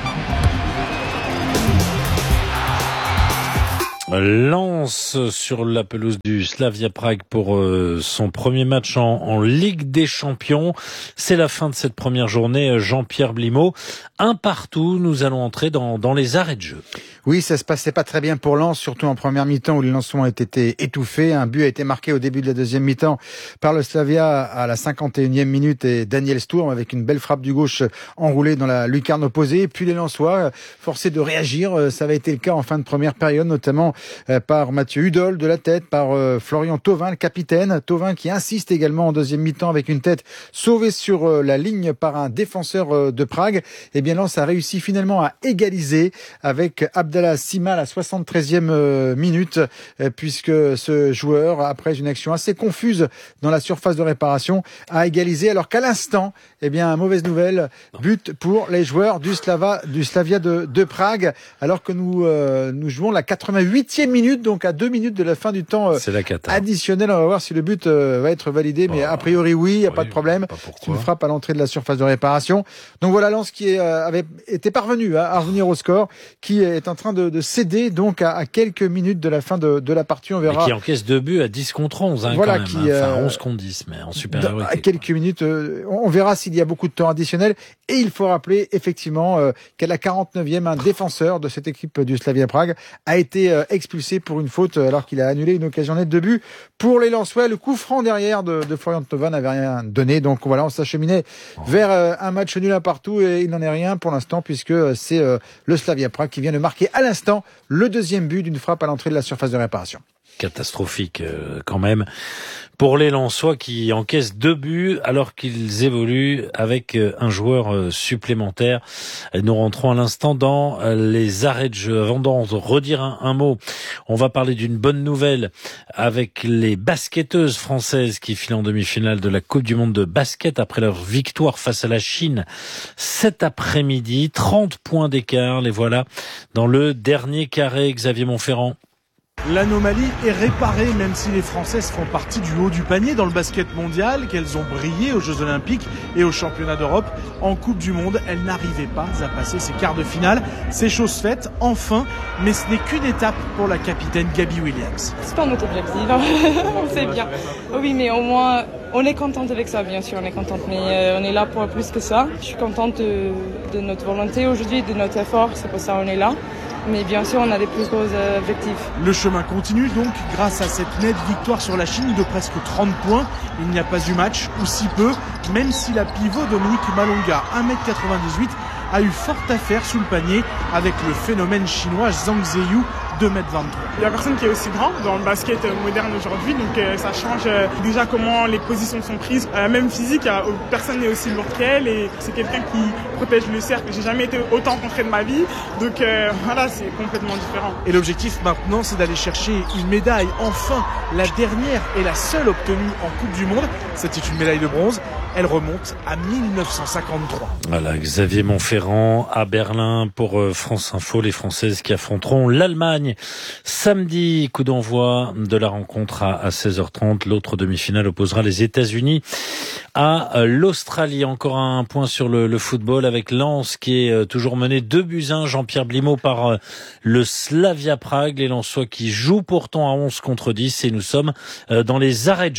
Lens sur la pelouse du Slavia Prague pour euh, son premier match en, en Ligue des Champions. C'est la fin de cette première journée. Jean-Pierre Blimaud, un partout. Nous allons entrer dans, dans les arrêts de jeu. Oui, ça se passait pas très bien pour Lens, surtout en première mi-temps où les Lensois ont été étouffés. Un but a été marqué au début de la deuxième mi-temps par le Slavia à la cinquante et unième minute et Daniel Sturm avec une belle frappe du gauche enroulée dans la lucarne opposée. Puis les Lensois forcés de réagir. Ça avait été le cas en fin de première période, notamment par Mathieu Hudol de la tête, par Florian Thauvin, le capitaine. Thauvin qui insiste également en deuxième mi-temps avec une tête sauvée sur la ligne par un défenseur de Prague. Et bien Lens a réussi finalement à égaliser avec Abdallah Sima à la soixante-treizième minute, puisque ce joueur, après une action assez confuse dans la surface de réparation, a égalisé, alors qu'à l'instant, eh bien, mauvaise nouvelle, but pour les joueurs du Slava, du Slavia de, de Prague, alors que nous, euh, nous jouons la quatre-vingt-huitième minute, donc à deux minutes de la fin du temps euh, la cata. additionnel. On va voir si le but euh, va être validé, mais oh, a priori oui, il n'y a oui, pas de problème. C'est une frappe à l'entrée de la surface de réparation. Donc voilà Lens qui est, euh, avait été parvenu hein, à revenir au score, qui est en train de, de céder donc à, à quelques minutes de la fin de, de la partie. On verra. Et qui encaisse deux buts à dix contre onze, hein, voilà, quand même. Qui, hein. Enfin, euh, onze contre dix, mais en supériorité. À quelques minutes, euh, on verra s'il y a beaucoup de temps additionnel. Et il faut rappeler effectivement euh, qu'à la quarante-neuvième, un défenseur de cette équipe du Slavia Prague a été euh, expulsé pour une faute alors qu'il a annulé une occasion nette de but pour les Lensois. Le coup franc derrière de, de Florian Thauvin n'avait rien donné. Donc voilà, on s'acheminait oh. vers euh, un match nul à partout et il n'en est rien pour l'instant puisque c'est euh, le Slavia Prague qui vient de marquer à l'instant le deuxième but d'une frappe à l'entrée de la surface de réparation. Catastrophique euh, quand même pour les Lensois qui encaissent deux buts alors qu'ils évoluent avec euh, un joueur euh, supplémentaire. Nous rentrons à l'instant dans euh, les arrêts de jeu. Avant d'en redire un, un mot, on va parler d'une bonne nouvelle avec les basketteuses françaises qui filent en demi-finale de la Coupe du Monde de basket après leur victoire face à la Chine cet après-midi. trente points d'écart, les voilà dans le dernier carré. Xavier Montferrand. L'anomalie est réparée, même si les Françaises font partie du haut du panier dans le basket mondial, qu'elles ont brillé aux Jeux Olympiques et aux Championnats d'Europe. En Coupe du Monde, elles n'arrivaient pas à passer ces quarts de finale. C'est chose faite, enfin, mais ce n'est qu'une étape pour la capitaine Gabby Williams. C'est pas notre objectif, on sait bien. Oui, mais au moins, on est contente avec ça, bien sûr, on est contente, mais euh, on est là pour plus que ça. Je suis contente de, de notre volonté aujourd'hui, de notre effort, c'est pour ça qu'on est là. Mais bien sûr, on a des plus gros objectifs. Le chemin continue donc grâce à cette nette victoire sur la Chine de presque trente points. Il n'y a pas eu match, ou si peu, même si la pivot Dominique Malonga, un mètre quatre-vingt-dix-huit, a eu fort à faire sous le panier avec le phénomène chinois Zhang Zheyu, deux mètres vingt-trois. Il n'y a personne qui est aussi grand dans le basket moderne aujourd'hui, donc euh, ça change euh, déjà comment les positions sont prises. Euh, même physique, euh, personne n'est aussi lourd qu'elle et c'est quelqu'un qui protège le cercle. J'ai jamais été autant contré de ma vie, donc euh, voilà, c'est complètement différent. Et l'objectif maintenant, c'est d'aller chercher une médaille, enfin la dernière et la seule obtenue en Coupe du Monde. C'était une médaille de bronze. Elle remonte à mille neuf cent cinquante-trois. Voilà, Xavier Montferrand à Berlin pour France Info, les Françaises qui affronteront l'Allemagne samedi. Coup d'envoi de la rencontre à seize heures trente. L'autre demi-finale opposera les États-Unis à l'Australie. Encore un point sur le, le football avec Lens qui est toujours mené deux buts à un. Jean-Pierre Blimaud par le Slavia Prague. Les Lensois qui jouent pourtant à onze contre dix et nous sommes dans les arrêts de jeu.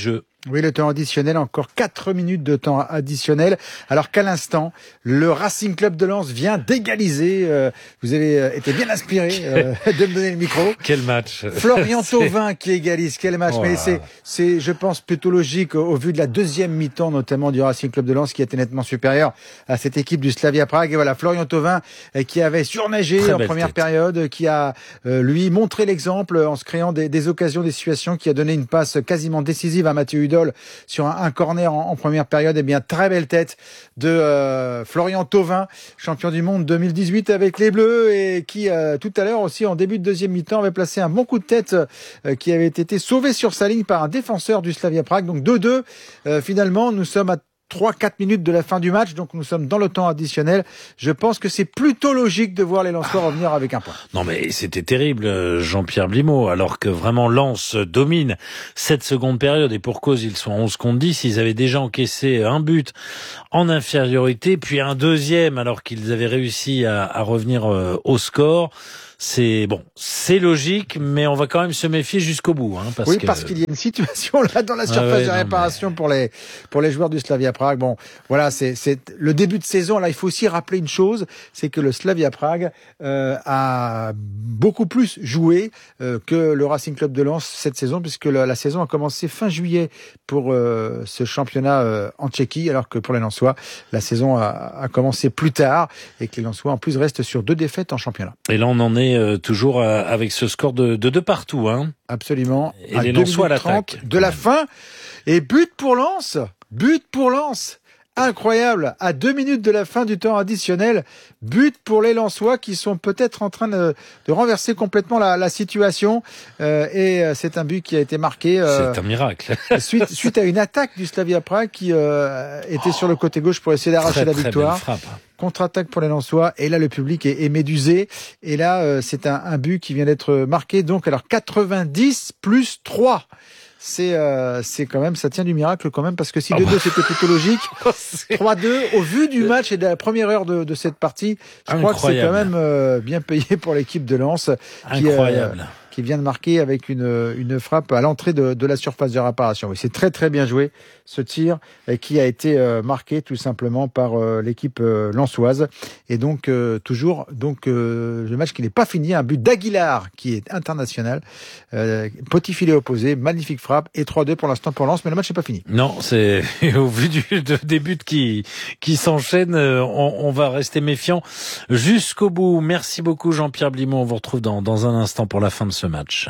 Oui, le temps additionnel, encore quatre minutes de temps additionnel. Alors qu'à l'instant, le Racing Club de Lens vient d'égaliser. Euh, vous avez euh, été bien inspiré euh, de me donner le micro. Quel match. Florian Thauvin qui égalise. Quel match. Voilà. Mais c'est, c'est, je pense, plutôt logique au, au vu de la deuxième mi-temps, notamment du Racing Club de Lens, qui était nettement supérieur à cette équipe du Slavia Prague. Et voilà, Florian Thauvin euh, qui avait surnagé Très en première tête. période, qui a, euh, lui, montré l'exemple en se créant des, des occasions, des situations, qui a donné une passe quasiment décisive à Mathieu Hudol sur un, un corner en, en première période. Et bien, très belle tête de euh, Florian Thauvin, champion du monde deux mille dix-huit avec les Bleus, et qui euh, tout à l'heure aussi en début de deuxième mi-temps avait placé un bon coup de tête euh, qui avait été sauvé sur sa ligne par un défenseur du Slavia Prague. Donc deux deux. Euh, finalement, nous sommes à trois quatre minutes de la fin du match, donc nous sommes dans le temps additionnel. Je pense que c'est plutôt logique de voir les Lensois ah. revenir avec un point. Non mais c'était terrible, Jean-Pierre Blimaud, alors que vraiment Lens domine cette seconde période, et pour cause ils sont à onze contre dix, ils avaient déjà encaissé un but en infériorité, puis un deuxième alors qu'ils avaient réussi à, à revenir au score. C'est bon, c'est logique, mais on va quand même se méfier jusqu'au bout, hein, parce oui, que... parce qu'il y a une situation là dans la surface ah ouais, de réparation non, mais... pour les pour les joueurs du Slavia Prague. Bon, voilà, c'est c'est le début de saison. Là, il faut aussi rappeler une chose, c'est que le Slavia Prague euh, a beaucoup plus joué euh, que le Racing Club de Lens cette saison, puisque la, la saison a commencé fin juillet pour euh, ce championnat euh, en Tchéquie, alors que pour les Lensois, la saison a, a commencé plus tard, et que les Lensois en plus restent sur deux défaites en championnat. Et là, on en est Euh, toujours euh, avec ce score de, de deux partout, hein. Absolument. Et à les Lensois à l'attaque de la fin. Et but pour Lens. But pour Lens. Incroyable. À deux minutes de la fin du temps additionnel, but pour les Lensois qui sont peut-être en train de, de renverser complètement la, la situation. Euh, et c'est un but qui a été marqué. Euh, c'est un miracle. suite, suite à une attaque du Slavia Prague qui euh, était oh, sur le côté gauche pour essayer d'arracher la victoire. Très belle frappe. Contre-attaque pour les Lensois, et là le public est, est médusé, et là euh, c'est un, un but qui vient d'être marqué, donc alors quatre-vingt-dix plus trois. C'est euh, c'est quand même, ça tient du miracle quand même, parce que si deux deux c'était plutôt logique, trois deux au vu du match et de la première heure de, de cette partie, je Incroyable. crois que c'est quand même euh, bien payé pour l'équipe de Lens. Incroyable. Qui, euh, qui vient de marquer avec une, une frappe à l'entrée de, de la surface de réparation. Oui, c'est très très bien joué ce tir, et qui a été euh, marqué tout simplement par euh, l'équipe euh, lensoise. Et donc euh, toujours donc euh, le match qui n'est pas fini, un but d'Aguilar qui est international, euh, petit filet opposé, magnifique frappe, et trois deux pour l'instant pour Lens, mais le match n'est pas fini. Non, c'est au vu du, de, des buts qui qui s'enchaînent, on, on va rester méfiant jusqu'au bout. Merci beaucoup Jean-Pierre Blimaud, on vous retrouve dans dans un instant pour la fin de ce match.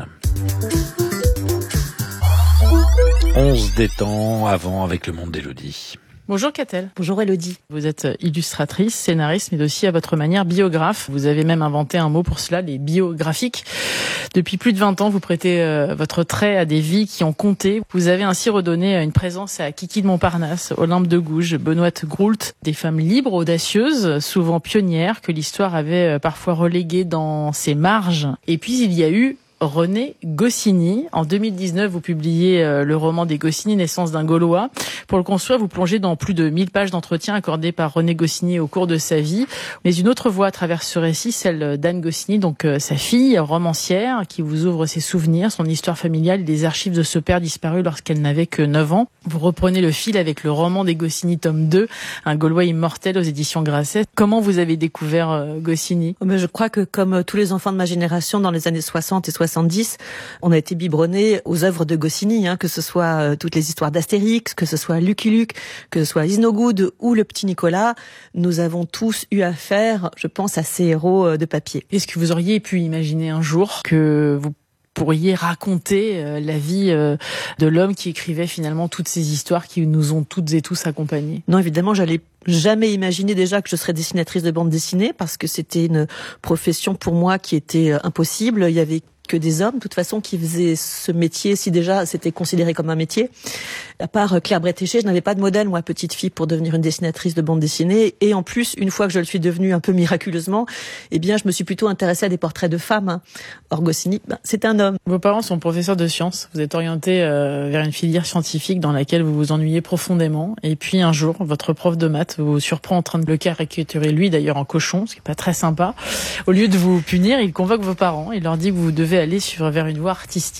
On se détend avant avec le monde d'Élodie. Bonjour Catel. Bonjour Élodie. Vous êtes illustratrice, scénariste, mais aussi à votre manière biographe. Vous avez même inventé un mot pour cela, les biographiques. Depuis plus de vingt ans, vous prêtez euh, votre trait à des vies qui ont compté. Vous avez ainsi redonné une présence à Kiki de Montparnasse, Olympe de Gouges, Benoît Groult, des femmes libres, audacieuses, souvent pionnières, que l'histoire avait parfois reléguées dans ses marges. Et puis il y a eu René Goscinny. En deux mille dix-neuf, vous publiez euh, le roman des Goscinny, Naissance d'un Gaulois. Pour le construire, vous plongez dans plus de mille pages d'entretien accordés par René Goscinny au cours de sa vie. Mais une autre voie traverse ce récit, celle d'Anne Goscinny, donc euh, sa fille, romancière, qui vous ouvre ses souvenirs, son histoire familiale et des archives de ce père disparu lorsqu'elle n'avait que neuf ans. Vous reprenez le fil avec le roman des Goscinny, tome deux, Un Gaulois immortel aux éditions Grasset. Comment vous avez découvert euh, Goscinny ? Mais je crois que comme tous les enfants de ma génération dans les années soixante et soixante-dix, on a été biberonnés aux œuvres de Goscinny, hein, que ce soit euh, toutes les histoires d'Astérix, que ce soit Lucky Luke, que ce soit Isnogoud ou le petit Nicolas. Nous avons tous eu affaire, je pense, à ces héros euh, de papier. Est-ce que vous auriez pu imaginer un jour que vous pourriez raconter euh, la vie euh, de l'homme qui écrivait finalement toutes ces histoires qui nous ont toutes et tous accompagnés ? Non, évidemment, j'allais jamais imaginer déjà que je serais dessinatrice de bande dessinée, parce que c'était une profession pour moi qui était impossible. Il y avait que des hommes, de toute façon, qui faisaient ce métier, si déjà c'était considéré comme un métier. À part Claire Bretéché, je n'avais pas de modèle, moi, petite fille, pour devenir une dessinatrice de bande dessinée. Et en plus, une fois que je le suis devenue un peu miraculeusement, eh bien, je me suis plutôt intéressée à des portraits de femmes. Hein. Or, Goscinny, ben, c'est un homme. Vos parents sont professeurs de sciences. Vous êtes orienté euh, vers une filière scientifique dans laquelle vous vous ennuyez profondément. Et puis, un jour, votre prof de maths vous surprend en train de le caricaturer, lui, d'ailleurs, en cochon, ce qui n'est pas très sympa. Au lieu de vous punir, il convoque vos parents. Il leur dit que vous devez aller sur, vers une voie artistique.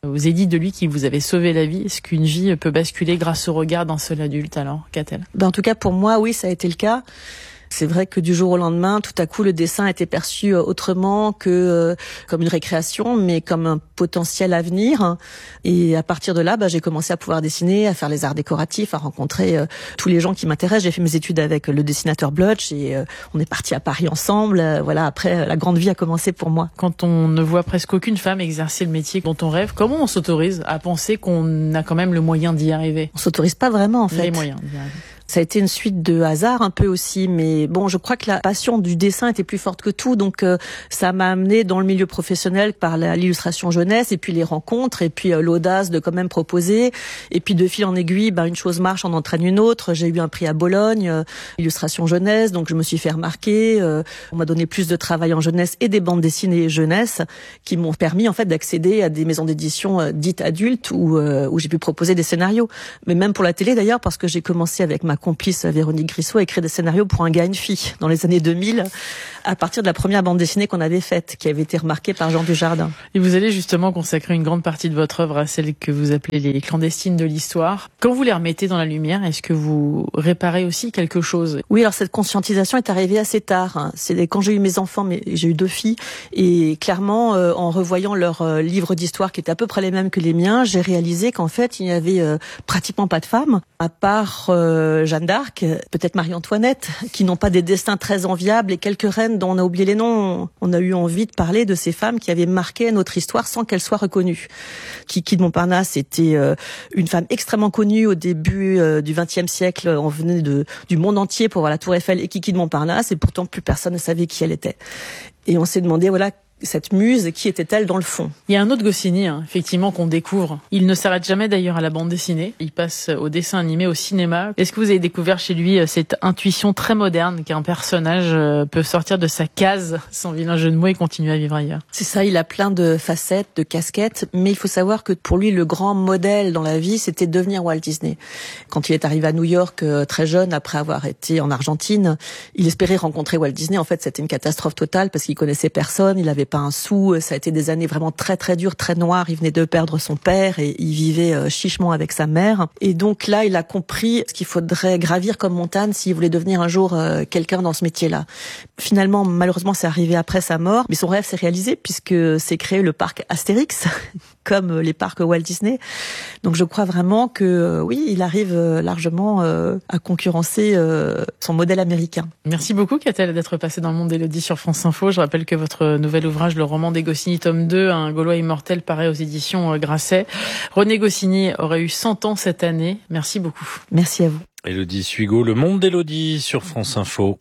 Vous avez dit de lui qu'il vous avait sauvé la vie. Est-ce qu'une vie peut basculer grâce au regard d'un seul adulte alors, Catel ? Ben, en tout cas, pour moi, oui, ça a été le cas. C'est vrai que du jour au lendemain, tout à coup, le dessin était perçu autrement que euh, comme une récréation, mais comme un potentiel avenir. Et à partir de là, bah, j'ai commencé à pouvoir dessiner, à faire les arts décoratifs, à rencontrer euh, tous les gens qui m'intéressent. J'ai fait mes études avec le dessinateur Blutch et euh, on est partis à Paris ensemble. Euh, voilà, après, la grande vie a commencé pour moi. Quand on ne voit presque aucune femme exercer le métier dont on rêve, comment on s'autorise à penser qu'on a quand même le moyen d'y arriver ? On s'autorise pas vraiment, en fait. Les moyens d'y arriver. Ça a été une suite de hasard un peu aussi, mais bon, je crois que la passion du dessin était plus forte que tout, donc euh, ça m'a amené dans le milieu professionnel par la, l'illustration jeunesse, et puis les rencontres, et puis euh, l'audace de quand même proposer, et puis de fil en aiguille, ben, une chose marche, en entraîne une autre. J'ai eu un prix à Bologne, euh, illustration jeunesse, donc je me suis fait remarquer, euh, on m'a donné plus de travail en jeunesse et des bandes dessinées jeunesse, qui m'ont permis en fait d'accéder à des maisons d'édition euh, dites adultes, où, euh, où j'ai pu proposer des scénarios, mais même pour la télé d'ailleurs, parce que j'ai commencé avec ma complice Véronique Grissot à écrire des scénarios pour Un gars, une fille dans les années deux mille, à partir de la première bande dessinée qu'on avait faite, qui avait été remarquée par Jean Dujardin. Et vous allez justement consacrer une grande partie de votre œuvre à celle que vous appelez les clandestines de l'histoire. Quand vous les remettez dans la lumière, est-ce que vous réparez aussi quelque chose ? Oui, alors cette conscientisation est arrivée assez tard. C'est quand j'ai eu mes enfants, mais j'ai eu deux filles, et clairement, euh, en revoyant leurs euh, livres d'histoire qui étaient à peu près les mêmes que les miens, j'ai réalisé qu'en fait, il n'y avait euh, pratiquement pas de femmes, à part euh, Jeanne d'Arc, peut-être Marie-Antoinette, qui n'ont pas des destins très enviables, et quelques reines dont on a oublié les noms. On a eu envie de parler de ces femmes qui avaient marqué notre histoire sans qu'elles soient reconnues. Kiki de Montparnasse était euh, une femme extrêmement connue au début euh, du vingtième siècle. On venait de, du monde entier pour voir la Tour Eiffel et Kiki de Montparnasse, et pourtant plus personne ne savait qui elle était. Et on s'est demandé, voilà, cette muse, qui était-elle dans le fond ? Il y a un autre Goscinny, hein, effectivement, qu'on découvre. Il ne s'arrête jamais d'ailleurs à la bande dessinée. Il passe au dessin animé, au cinéma. Est-ce que vous avez découvert chez lui cette intuition très moderne qu'un personnage peut sortir de sa case, sans vilain jeu de mots, et continuer à vivre ailleurs ? C'est ça, il a plein de facettes, de casquettes, mais il faut savoir que pour lui, le grand modèle dans la vie, c'était devenir Walt Disney. Quand il est arrivé à New York, très jeune, après avoir été en Argentine, il espérait rencontrer Walt Disney. En fait, c'était une catastrophe totale parce qu'il connaissait personne, il avait pas un sou, ça a été des années vraiment très très dures, très noires. Il venait de perdre son père et il vivait chichement avec sa mère. Et donc là, il a compris ce qu'il faudrait gravir comme montagne s'il voulait devenir un jour quelqu'un dans ce métier-là. Finalement, malheureusement, c'est arrivé après sa mort, mais son rêve s'est réalisé puisque c'est créé le parc Astérix, comme les parcs Walt Disney. Donc je crois vraiment que oui, il arrive largement à concurrencer son modèle américain. Merci beaucoup, Catel, d'être passée dans le monde d'Élodie sur France Info. Je rappelle que votre nouvel ouvrage, le roman des Goscinny, tome deux, Un Gaulois immortel, paraît aux éditions Grasset. René Goscinny aurait eu cent ans cette année. Merci beaucoup. Merci à vous. Élodie Suigo, le monde d'Élodie sur France Info.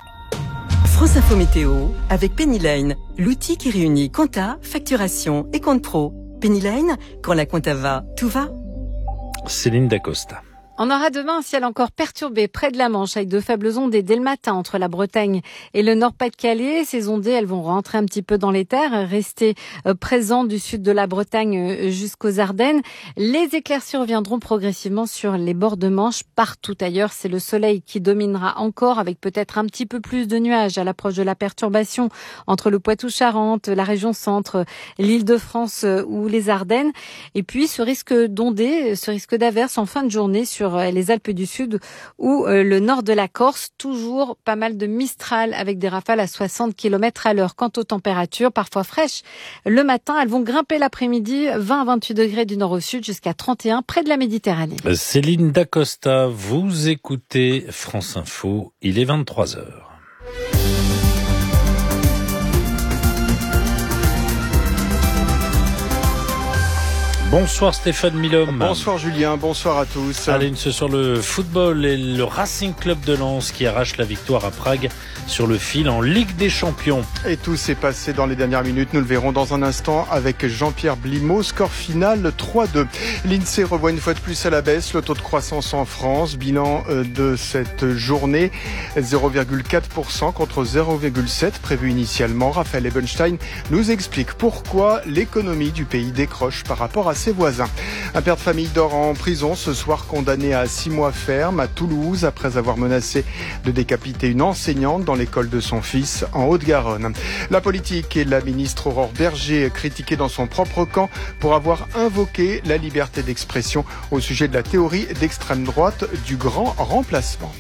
France Info Météo avec Penny Lane, l'outil qui réunit compta, facturation et compte pro. Penny Lane, quand la compta va, tout va. Céline Dacosta. On aura demain un ciel encore perturbé près de la Manche avec de faibles ondées dès le matin entre la Bretagne et le Nord-Pas-de-Calais. Ces ondées, elles vont rentrer un petit peu dans les terres, rester présentes du sud de la Bretagne jusqu'aux Ardennes. Les éclaircies reviendront progressivement sur les bords de Manche. Partout ailleurs, c'est le soleil qui dominera encore avec peut-être un petit peu plus de nuages à l'approche de la perturbation entre le Poitou-Charentes, la région centre, l'Île-de-France ou les Ardennes. Et puis, ce risque d'ondées, ce risque d'averses en fin de journée sur les Alpes du Sud ou le nord de la Corse. Toujours pas mal de Mistral avec des rafales à soixante kilomètres à l'heure. Quant aux températures, parfois fraîches, le matin, elles vont grimper l'après-midi, vingt à vingt-huit degrés du nord au sud jusqu'à trente et un près de la Méditerranée. Céline Dacosta, vous écoutez France Info, il est vingt-trois heures. Bonsoir Stéphane Milhomme. Bonsoir Julien, bonsoir à tous. Allez, ce soir le football et le Racing Club de Lens qui arrache la victoire à Prague sur le fil en Ligue des Champions. Et tout s'est passé dans les dernières minutes, nous le verrons dans un instant avec Jean-Pierre Blimaud. Score final trois deux. L'INSEE revoit une fois de plus à la baisse le taux de croissance en France. Bilan de cette journée, zéro virgule quatre pour cent contre zéro virgule sept pour cent prévu initialement. Raphaël Ebenstein nous explique pourquoi l'économie du pays décroche par rapport à ses voisins. Un père de famille dort en prison ce soir, condamné à six mois ferme à Toulouse après avoir menacé de décapiter une enseignante dans l'école de son fils en Haute-Garonne. La politique et la ministre Aurore Bergé critiquée dans son propre camp pour avoir invoqué la liberté d'expression au sujet de la théorie d'extrême droite du grand remplacement.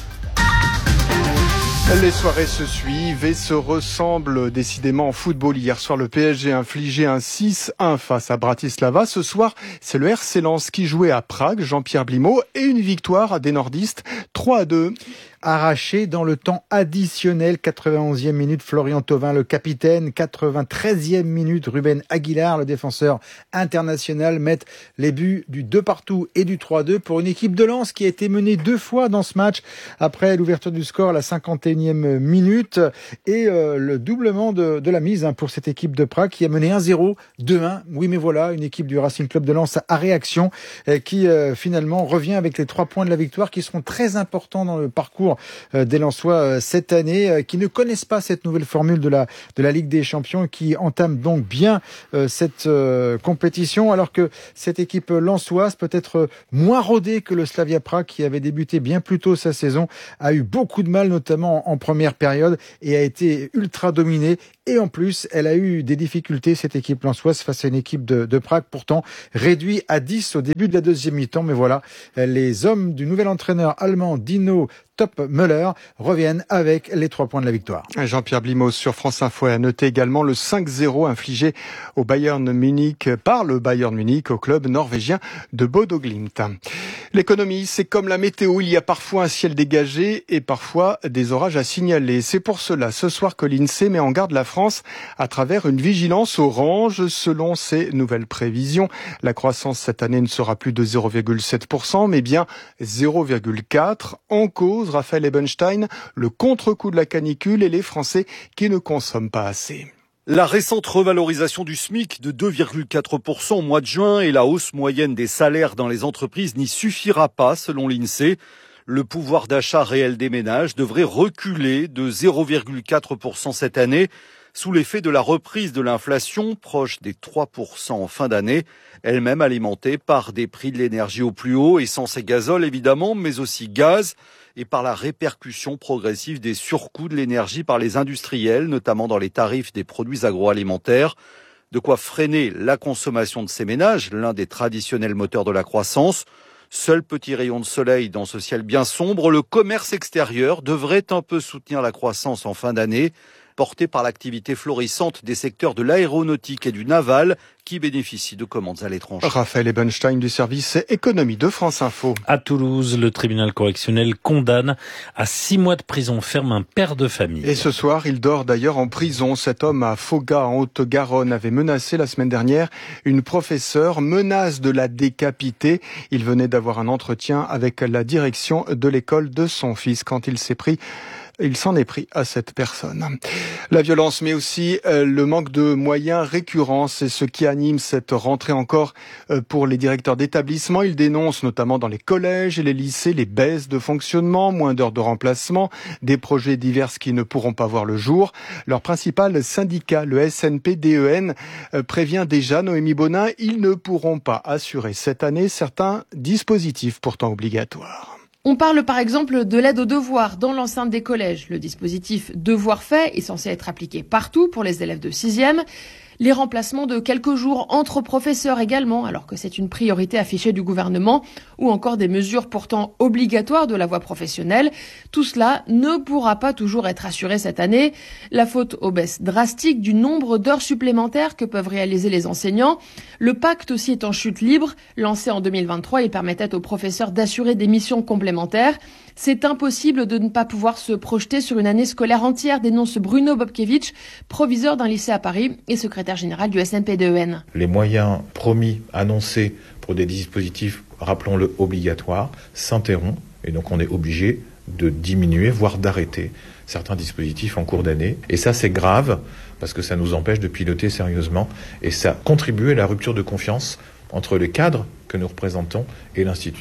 Les soirées se suivent et se ressemblent décidément en football. Hier soir, le P S G a infligé un six un face à Bratislava. Ce soir, c'est le R C Lens qui jouait à Prague, Jean-Pierre Blimaud, et une victoire des nordistes, trois à deux. Arraché dans le temps additionnel, quatre-vingt-onzième minute, Florian Thauvin, le capitaine, quatre-vingt-treizième minute, Ruben Aguilar, le défenseur international, mettent les buts du deux partout et du trois deux pour une équipe de Lens qui a été menée deux fois dans ce match après l'ouverture du score à la cinquante et unième minute et euh, le doublement de, de la mise hein, pour cette équipe de Prague qui a mené un zéro, deux un. Oui, mais voilà, une équipe du Racing Club de Lens à réaction euh, qui euh, finalement revient avec les trois points de la victoire qui seront très importants dans le parcours des Lensois cette année, qui ne connaissent pas cette nouvelle formule de la de la Ligue des Champions, qui entame donc bien cette compétition, alors que cette équipe lensoise, peut-être moins rodée que le Slavia Prague, qui avait débuté bien plus tôt sa saison, a eu beaucoup de mal, notamment en première période, et a été ultra dominée. Et en plus, elle a eu des difficultés, cette équipe lensoise, face à une équipe de, de Prague, pourtant réduit à dix au début de la deuxième mi-temps. Mais voilà, les hommes du nouvel entraîneur allemand Dino Topmöller reviennent avec les trois points de la victoire. Jean-Pierre Blimaud sur France Info a noté également le cinq zéro infligé au Bayern Munich par le Bayern Munich au club norvégien de Bodo Glimt. L'économie, c'est comme la météo, il y a parfois un ciel dégagé et parfois des orages à signaler. C'est pour cela ce soir que l'INSEE met en garde la France à travers une vigilance orange. Selon ses nouvelles prévisions, la croissance cette année ne sera plus de zéro virgule sept pour cent mais bien zéro virgule quatre. En cause, Raphaël Ebenstein, le contre-coup de la canicule et les Français qui ne consomment pas assez. La récente revalorisation du SMIC de deux virgule quatre pour cent au mois de juin et la hausse moyenne des salaires dans les entreprises n'y suffira pas, selon l'INSEE. Le pouvoir d'achat réel des ménages devrait reculer de zéro virgule quatre pour cent cette année, sous l'effet de la reprise de l'inflation, proche des trois pour cent en fin d'année, elle-même alimentée par des prix de l'énergie au plus haut, essence et gazole évidemment, mais aussi gaz, et par la répercussion progressive des surcoûts de l'énergie par les industriels, notamment dans les tarifs des produits agroalimentaires. De quoi freiner la consommation de ces ménages, l'un des traditionnels moteurs de la croissance. Seul petit rayon de soleil dans ce ciel bien sombre, le commerce extérieur devrait un peu soutenir la croissance en fin d'année, porté par l'activité florissante des secteurs de l'aéronautique et du naval qui bénéficient de commandes à l'étranger. Raphaël Ebenstein du service économie de France Info. À Toulouse, le tribunal correctionnel condamne à six mois de prison ferme un père de famille. Et ce soir, il dort d'ailleurs en prison. Cet homme à Foga, en Haute-Garonne, avait menacé la semaine dernière une professeure, menace de la décapiter. Il venait d'avoir un entretien avec la direction de l'école de son fils quand il s'est pris Il s'en est pris à cette personne. La violence, mais aussi euh, le manque de moyens récurrents, c'est ce qui anime cette rentrée encore euh, pour les directeurs d'établissement. Ils dénoncent notamment dans les collèges et les lycées les baisses de fonctionnement, moins d'heures de remplacement, des projets divers qui ne pourront pas voir le jour. Leur principal syndicat, le S N P D E N, euh, prévient déjà, Noémie Bonin, ils ne pourront pas assurer cette année certains dispositifs pourtant obligatoires. On parle par exemple de l'aide aux devoirs dans l'enceinte des collèges. Le dispositif Devoirs faits est censé être appliqué partout pour les élèves de sixième. Les remplacements de quelques jours entre professeurs également, alors que c'est une priorité affichée du gouvernement, ou encore des mesures pourtant obligatoires de la voie professionnelle. Tout cela ne pourra pas toujours être assuré cette année. La faute aux baisses drastiques du nombre d'heures supplémentaires que peuvent réaliser les enseignants. Le pacte aussi est en chute libre. Lancé en deux mille vingt-trois, il permettait aux professeurs d'assurer des missions complémentaires. C'est impossible de ne pas pouvoir se projeter sur une année scolaire entière, dénonce Bruno Bobkevich, proviseur d'un lycée à Paris et secrétaire général du S N P D E N. Les moyens promis, annoncés pour des dispositifs, rappelons-le, obligatoires, s'interrompent et donc on est obligé de diminuer, voire d'arrêter certains dispositifs en cours d'année. Et ça, c'est grave parce que ça nous empêche de piloter sérieusement et ça contribue à la rupture de confiance entre les cadres que nous représentons et l'institution.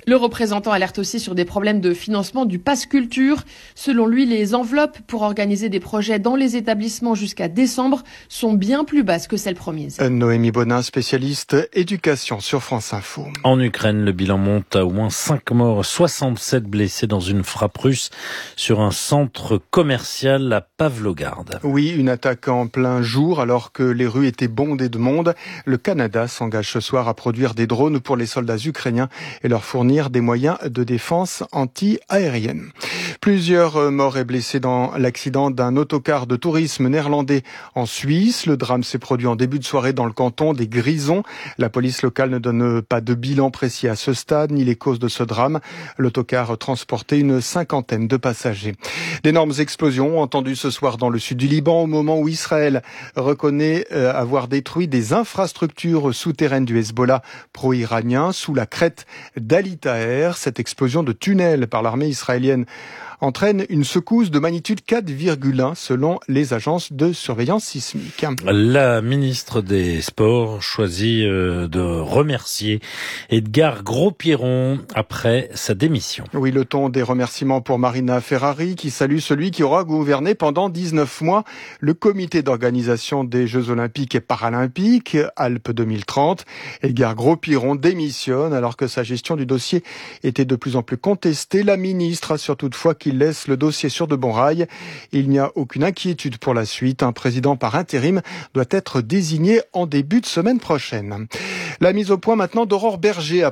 Le représentant alerte aussi sur des problèmes de financement du pass culture. Selon lui, les enveloppes pour organiser des projets dans les établissements jusqu'à décembre sont bien plus basses que celles promises. Noémie Bonin, spécialiste éducation sur France Info. En Ukraine, le bilan monte à au moins cinq morts, soixante-sept blessés dans une frappe russe sur un centre commercial à Pavlograd. Oui, une attaque en plein jour alors que les rues étaient bondées de monde. Le Canada s'engage ce soir à produire des drones pour les soldats ukrainiens et leur fournir des moyens de défense anti-aérienne. Plusieurs morts et blessés dans l'accident d'un autocar de tourisme néerlandais en Suisse. Le drame s'est produit en début de soirée dans le canton des Grisons. La police locale ne donne pas de bilan précis à ce stade, ni les causes de ce drame. L'autocar transportait une cinquantaine de passagers. D'énormes explosions entendues ce soir dans le sud du Liban au moment où Israël reconnaît avoir détruit des infrastructures souterraines du Hezbollah pro-iranien sous la crête d'Ali Taher. Cette explosion de tunnel par l'armée israélienne entraîne une secousse de magnitude quatre virgule un selon les agences de surveillance sismique. La ministre des Sports choisit de remercier Edgar Gros-Pierron après sa démission. Oui, le ton des remerciements pour Marina Ferrari qui salue celui qui aura gouverné pendant dix-neuf mois le comité d'organisation des Jeux Olympiques et Paralympiques Alpes deux mille trente. Edgar Gros-Pierron démissionne alors que sa gestion du dossier était de plus en plus contestée. La ministre assure toutefois qu'il Il laisse le dossier sur de bons rails. Il n'y a aucune inquiétude pour la suite. Un président par intérim doit être désigné en début de semaine prochaine. La mise au point maintenant d'Aurore Berger.